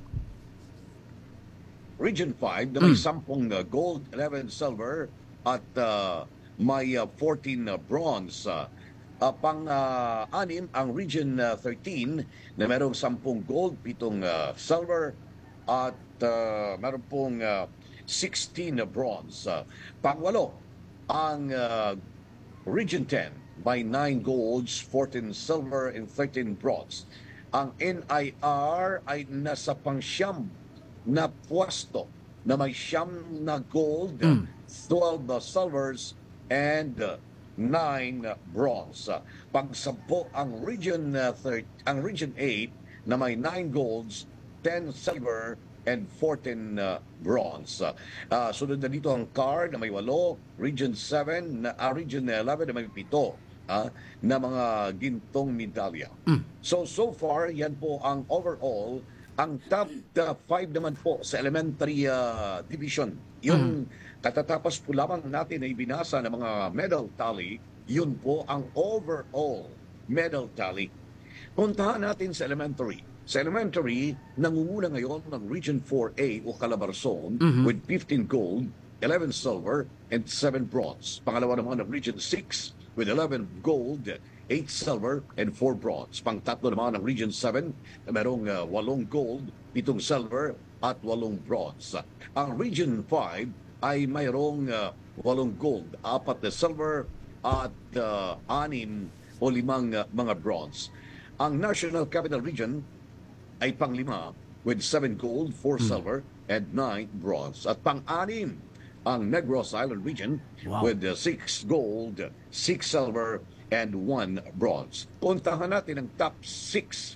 Region five na may sampung uh, gold, eleven silver, at uh, may uh, fourteen uh, bronze. Uh, Uh, pang-anim, ang Region uh, thirteen na merong sampung gold, pitong uh, silver, at uh, meron pong uh, sixteen uh, bronze. Uh, pang-walo, ang uh, Region ten by nine golds, fourteen silver, and thirteen bronze. Ang N I R ay nasa pang-siyam na pwesto na may siyam na gold, twelve uh, silvers, and uh, nine uh, bronze. Uh, pagsampo ang Region uh, thirty, ang Region eight na may nine golds, ten silver, and fourteen uh, bronze. Uh, uh, sunod na dito ang card na may walo, Region seven, na, uh, Region eleven na may pito uh, na mga gintong medalya. So, so far, yan po ang overall. Ang top uh, five naman po sa elementary uh, division. Yung katatapos po lamang natin na ibinasa ng mga medal tally, yun po ang overall medal tally. Puntahan natin sa elementary. Sa elementary, nangunguna ngayon ng Region four A o Calabarzon Mhm. with fifteen gold, eleven silver, and seven bronze. Pangalawa naman ng Region six with eleven gold, eight silver, and four bronze. Pangtatlo naman ng Region seven na merong uh, walong gold, pitong silver, at walong bronze. Ang Region five ay mayroong uh, walong gold, apat na silver, at uh, anim o limang uh, mga bronze. Ang National Capital Region ay panglima with seven gold, four silver, and nine bronze. At pang-anim, ang Negros Island Region Wow. with uh, six gold, six silver, and one bronze. Puntahan natin ang top six.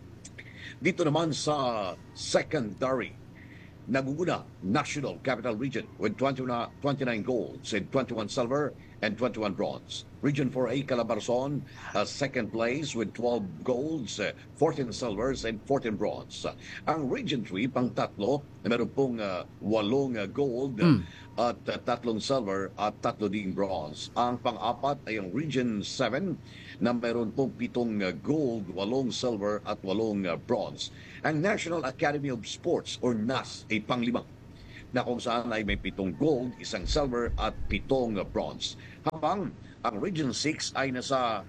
Dito naman sa secondary, naguguna National Capital Region with twenty-nine golds and twenty-one silver and twenty-one bronze. Region four A Calabarzon, uh, second place with twelve golds, uh, fourteen silvers, and fourteen bronze. Uh, ang Region three, pang tatlo, meron pong uh, walong uh, gold Mm. at uh, tatlong silver at tatlo ding bronze. Ang pang-apat ay ang Region seven na meron pong pitong uh, gold, walong silver at walong uh, bronze. Ang National Academy of Sports or N A S ay pang-lima na kung saan ay may pitong gold, isang silver at pitong uh, bronze. Habang ang Region six ay nasa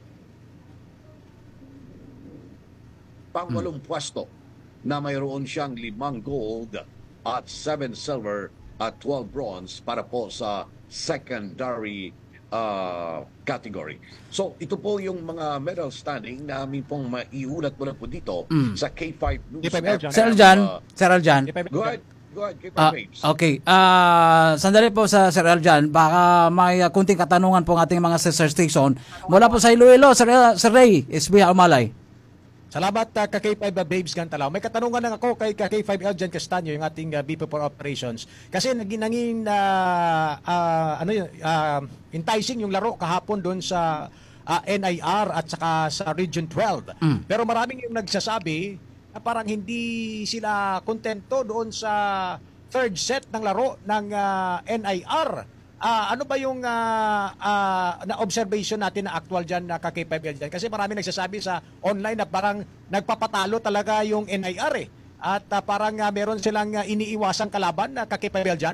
pangwalong pwesto na mayroon siyang limang gold at seven silver at twelve bronze para po sa secondary uh, category. So ito po yung mga medal standing na amin pong maiulat mo na po dito Mm. sa K five News. Sir Aljan, Sir Aljan. Go ahead. Go ahead, K five Ah, Babes. okay. Ah, sandali po sa Sir Aljan, baka may uh, kunting katanungan po ng ating mga sister station. Mula po sa Iloilo, Sir, Sir Ray, S B Umalay. Salamat uh, ka K five uh, Babes Gantalaw. May katanungan lang ako kay K five Eljan Castaño, yung ating uh, V P for Operations. Kasi naging nangin uh, uh, ano yun, uh, enticing yung laro kahapon doon sa uh, N I R at saka sa Region twelve. Mm. Pero maraming yung nagsasabi na parang hindi sila kontento doon sa third set ng laro ng uh, N I R. Ah, ano ba yung uh, uh, na observation natin na actual diyan na K five L diyan? Kasi marami nagsasabi sa online na parang nagpapatalo talaga yung N I R eh. At uh, parang uh, meron silang uh, iniiwasang kalaban na K five L diyan.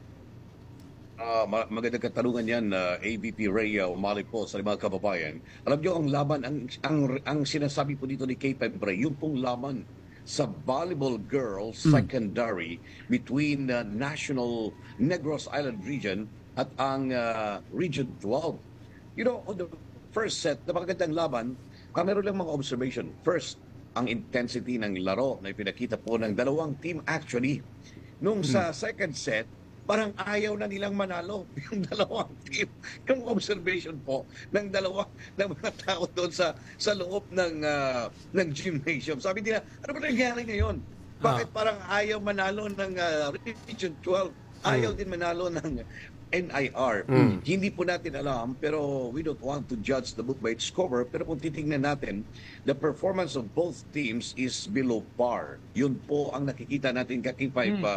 Ah, ma- magandang katanungan yan, uh, A V P Ray uh, Umali po sa mga kababayan. Alam niyo ang laban, ang, ang, ang sinasabi po dito ni K five Ray, yung pong laban sa volleyball girls secondary between uh, National Negros Island Region at ang uh, Region twelve. You know, on the first set, napakagandang laban, meron lang mga observation. First, ang intensity ng laro na ipinakita po ng dalawang team actually. Nung sa second set, parang ayaw na nilang manalo yung dalawang team. Yung observation po ng dalawa ng mga tao doon sa sa loob ng uh, ng gymnasium. Sabi nila, ano ba nangyari ngayon? Bakit parang ayaw manalo ng uh, Region twelve? Ayaw din manalo ng N I R. Mm. Hindi po natin alam, pero we don't want to judge the book by its cover. Pero kung titingnan natin, the performance of both teams is below par. Yun po ang nakikita natin ka K five Mm. uh,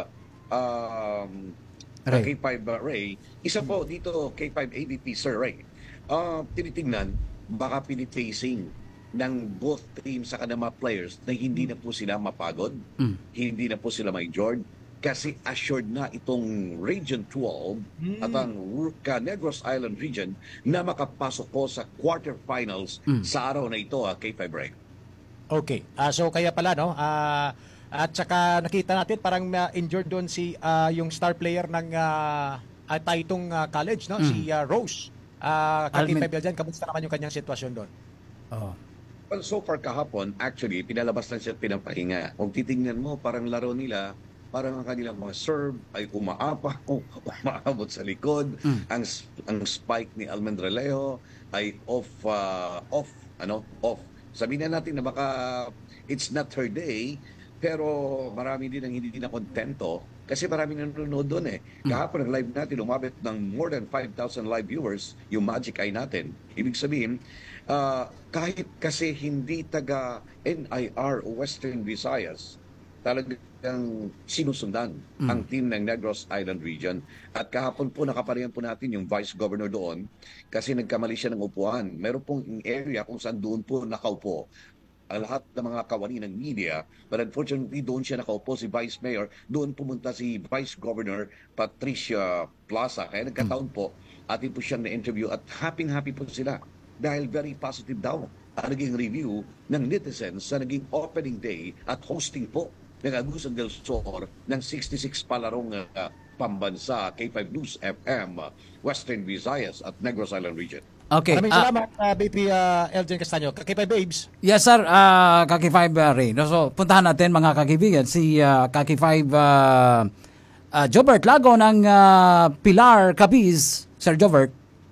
um, Ray. K five uh, Ray. Isa po dito, K five A V P Sir Ray. Uh, tinitingnan, baka pinipacing ng both teams sa kanang mga players na hindi na po sila mapagod, Mm. hindi na po sila ma-injured, kasi assured na itong Region twelve Mm. at ang Ru- Negros Island Region na makapasok po sa quarterfinals Mm. sa araw na ito, uh, K five Ray. Okay. Ah, so kaya pala no, ah, at saka nakita natin parang uh, injured doon si ah, yung star player ng uh, Taytong ah, College no, Mm. si ah, Rose. Ah, K Almin- five L diyan, kamusta naman yung kanyang sitwasyon doon? Oh. Well, so far kahapon, actually, pinalabas lang siya at pinapahinga. Kung titingnan mo, parang laro nila, parang ang kanilang mga serve ay umaapa, umaabot sa likod. Mm. Ang ang spike ni Almendralejo ay off, uh, off, ano, off. Sabihin na natin na baka it's not her day, pero marami din ang hindi na kontento kasi marami nanonood doon eh. Kahapon ang live natin, umabot ng more than five thousand live viewers, yung Magic Eye natin. Ibig sabihin, uh, kahit kasi hindi taga N I R o Western Visayas, talagang sinusundan Mm. ang team ng Negros Island Region. At kahapon po nakaparihan po natin yung Vice Governor doon kasi nagkamali siya ng upuan. Meron pong area kung saan doon po nakaupo ang lahat ng mga kawani ng media, but unfortunately doon siya nakaupo si Vice Mayor, doon pumunta si Vice Governor Patricia Plaza. Kaya nagkataon po, atin po siyang na-interview at happy-happy po sila dahil very positive daw ang naging review ng netizens sa naging opening day at hosting po ng Agusan del Sur ng sixty-six palarong uh, pambansa K five News F M, uh, Western Visayas at Negros Island Region. Okay. Maraming ah, salamat, uh, B P uh, Eljan Castaño. K five Babes. Yes sir, uh, Kaki five uh, Ray. No, so puntahan natin mga kakibigan si uh, Kaki five uh, uh, Jobert Lago ng uh, Pilar Capiz. Sir Jobert.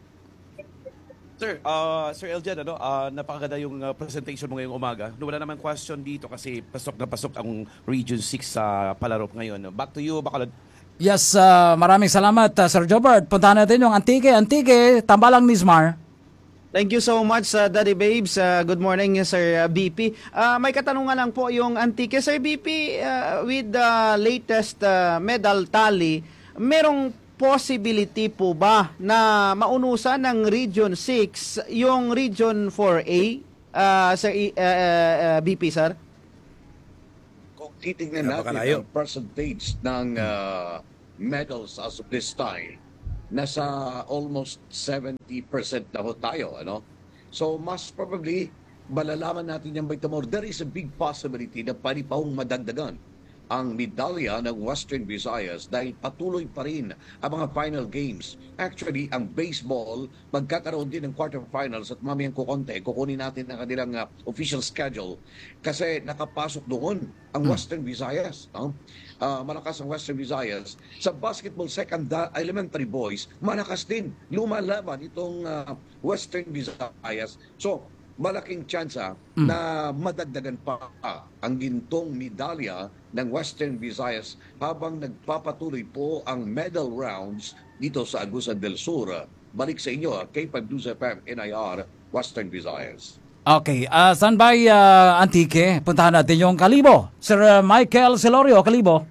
Sir, uh, Sir Eljan, ano, uh, napakaganda yung uh, presentation mo ngayong umaga. No, wala naman question dito kasi pasok na pasok ang Region six sa uh, palaro ngayon. Back to you, Bacolod. Yes, uh, maraming salamat, uh, Sir Jobert. Puntahan natin yung Antique. Antique, tambalang Nismar. Thank you so much, uh, Daddy Babes. Uh, good morning, Sir uh, B P. Uh, may katanungan lang po yung Antique. Sir B P, uh, with the latest uh, medal tally, merong possibility po ba na maunusan ng Region six yung Region four A, uh, Sir uh, uh, B P, sir? Kung titignan natin ang percentage ng uh, medals as of this time, nasa almost seventy percent na ho tayo, ano? So, mas probably, malalaman natin yung Baitamor, there is a big possibility na pwede pa hong madagdagan ang medalya ng Western Visayas dahil patuloy pa rin ang mga final games. Actually, ang baseball, magkakaroon din ng quarterfinals at mamayang kukonte, kukunin natin ang kanilang uh, official schedule kasi nakapasok doon ang Western Visayas. No? Uh, malakas ang Western Visayas. Sa basketball second elementary boys, malakas din. Lumalaban itong uh, Western Visayas. So, malaking tsansa mm. na madagdagan pa ang gintong medalya ng Western Visayas habang nagpapatuloy po ang medal rounds dito sa Agusan del Sur. Balik sa inyo, K five News F M, N I R, Western Visayas. Okay, uh, standby uh, Antique. Puntahan natin yung Kalibo. Sir uh, Michael Celorio, Kalibo.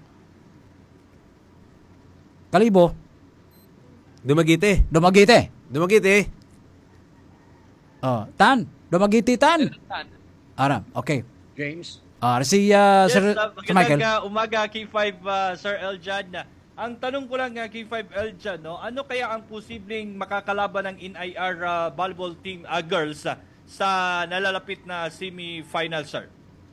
Kalibo. Dumagite. Dumagite. Dumagite. Oh, Tan. Dumagiti, Tan. Aram, okay. James. Ah, si uh, yes, Sir, uh, Sir Michael. Magandang uh, umaga, K five, uh, Sir Eljan. Ang tanong ko lang, uh, K five Eljan, no? Ano kaya ang posibleng makakalaban ng N I R uh, volleyball team uh, girls uh, sa nalalapit na semi-final, sir?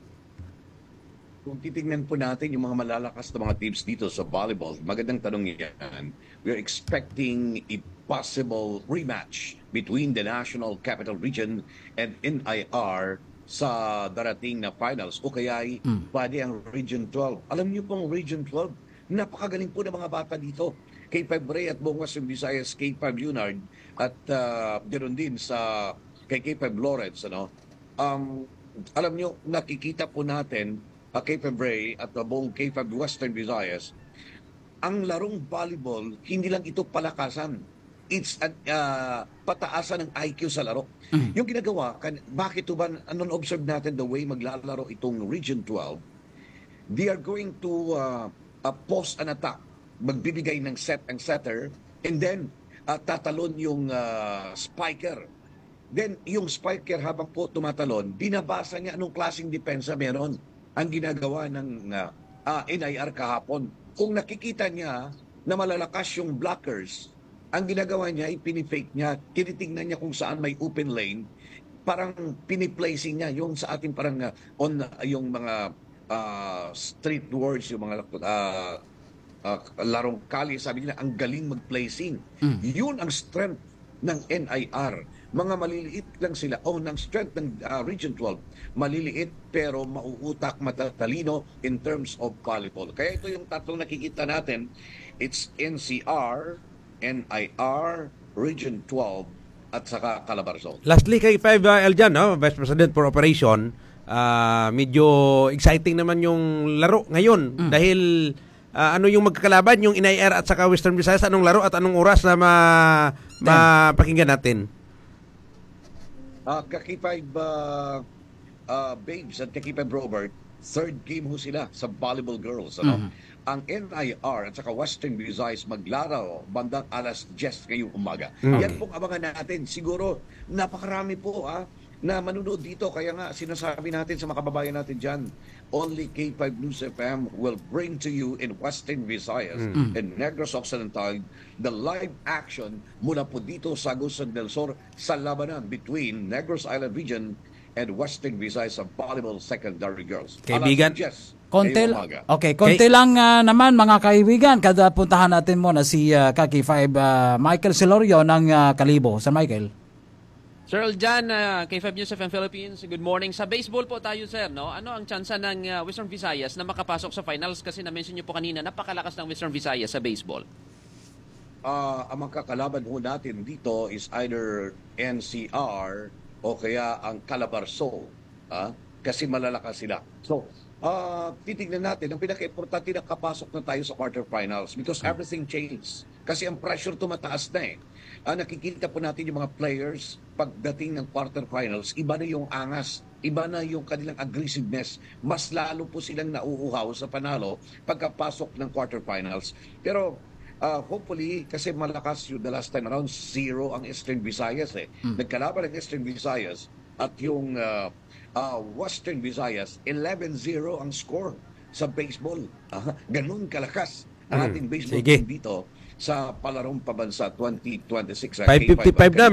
Kung titingnan po natin yung mga malalakas na mga teams dito sa volleyball, magandang tanong yan. We're expecting a possible rematch between the National Capital Region and N I R sa darating na finals o kaya ay mm. pwede ang Region twelve. Alam niyo pong Region twelve, napakagaling po ng mga bata dito. K five Ray at buong Western Visayas, K five Leonard at uh, ganoon din sa kay K five Lawrence. Ano? Um, alam niyo, nakikita po natin uh, K five Ray at uh, buong K five Western Visayas, ang larong volleyball, hindi lang ito palakasan. It's uh, pataasan ng I Q sa laro. Mm. Yung ginagawa, kan, bakit ba, non-observe natin the way maglalaro itong Region twelve, they are going to uh, uh, post an attack. Magbibigay ng set ang setter, and then uh, tatalon yung uh, spiker. Then, yung spiker habang po tumatalon, binabasa niya anong klaseng depensa meron. Ang ginagawa ng uh, uh, N I R kahapon. Kung nakikita niya na malalakas yung blockers, ang ginagawa niya ay pinifake niya, tinitingnan niya kung saan may open lane, parang piniplacing niya yung sa ating parang uh, on uh, yung mga uh, street words, yung mga uh, uh, larong kali, sabi nila, ang galing mag-placing. Mm. Yun ang strength ng N I R. Mga maliliit lang sila. O, oh, ng strength ng uh, Region twelve, maliliit pero mauutak, matatalino in terms of volleyball. Kaya ito yung tatlong nakikita natin. It's N C R, N I R, Region twelve, at saka Calabarzon. Lastly, kay five uh, Eljan, no? Vice President for Operation, uh, medyo exciting naman yung laro ngayon mm. dahil uh, ano yung magkakalaban, yung N I R at saka Western Visayas, anong laro at anong oras na ma mapakinggan natin? Uh, Kaki five uh, uh, Babes at Kaki five Robert, third game ho sila sa volleyball girls. Ano? Mm-hmm. Ang N I R at saka Western Visayas maglaro bandang alas diyes ngayong umaga. Mm-hmm. Yan pong abangan natin. Siguro napakarami po ah, na manunood dito. Kaya nga sinasabi natin sa mga kababayan natin dyan, only K five News F M will bring to you in Western Visayas mm-hmm. and Negros Occidental the live action mula po dito sa Agusan del Sur sa labanan between Negros Island Region and Western Visayas sa volleyball secondary girls. Kaibigan, konti, okay, konti Kay... lang uh, naman mga kaibigan, kada puntahan natin muna si uh, Kaki five uh, Michael Celorio ng uh, Kalibo. Sir Michael. Sir Eljan, uh, K five News F M Philippines, good morning. Sa baseball po tayo, sir, no? Ano ang tsansa ng uh, Western Visayas na makapasok sa finals? Kasi na-mention niyo po kanina, napakalakas ng Western Visayas sa baseball. Uh, ang magkakalaban ho natin dito is either N C R o kaya ang Calabarzon. Uh, kasi malalakas sila. So, uh, titignan natin, ang pinaka-importante na kapasok na tayo sa quarterfinals because everything changed. Kasi ang pressure tumataas na eh. Uh, nakikita po natin yung mga players pagdating ng quarterfinals, iba na yung angas, iba na yung kanilang aggressiveness. Mas lalo po silang nauuhaw sa panalo pagkapasok ng quarterfinals. Pero uh, hopefully, kasi malakas yung the last time around, zero ang Eastern Visayas eh. Mm. Nagkalaban ng Eastern Visayas at yung uh, uh, Western Visayas, eleven zero ang score sa baseball. Uh, ganun kalakas ang ating baseball Sige. team dito sa palarong pabansa twenty twenty-six. five fifty-five na.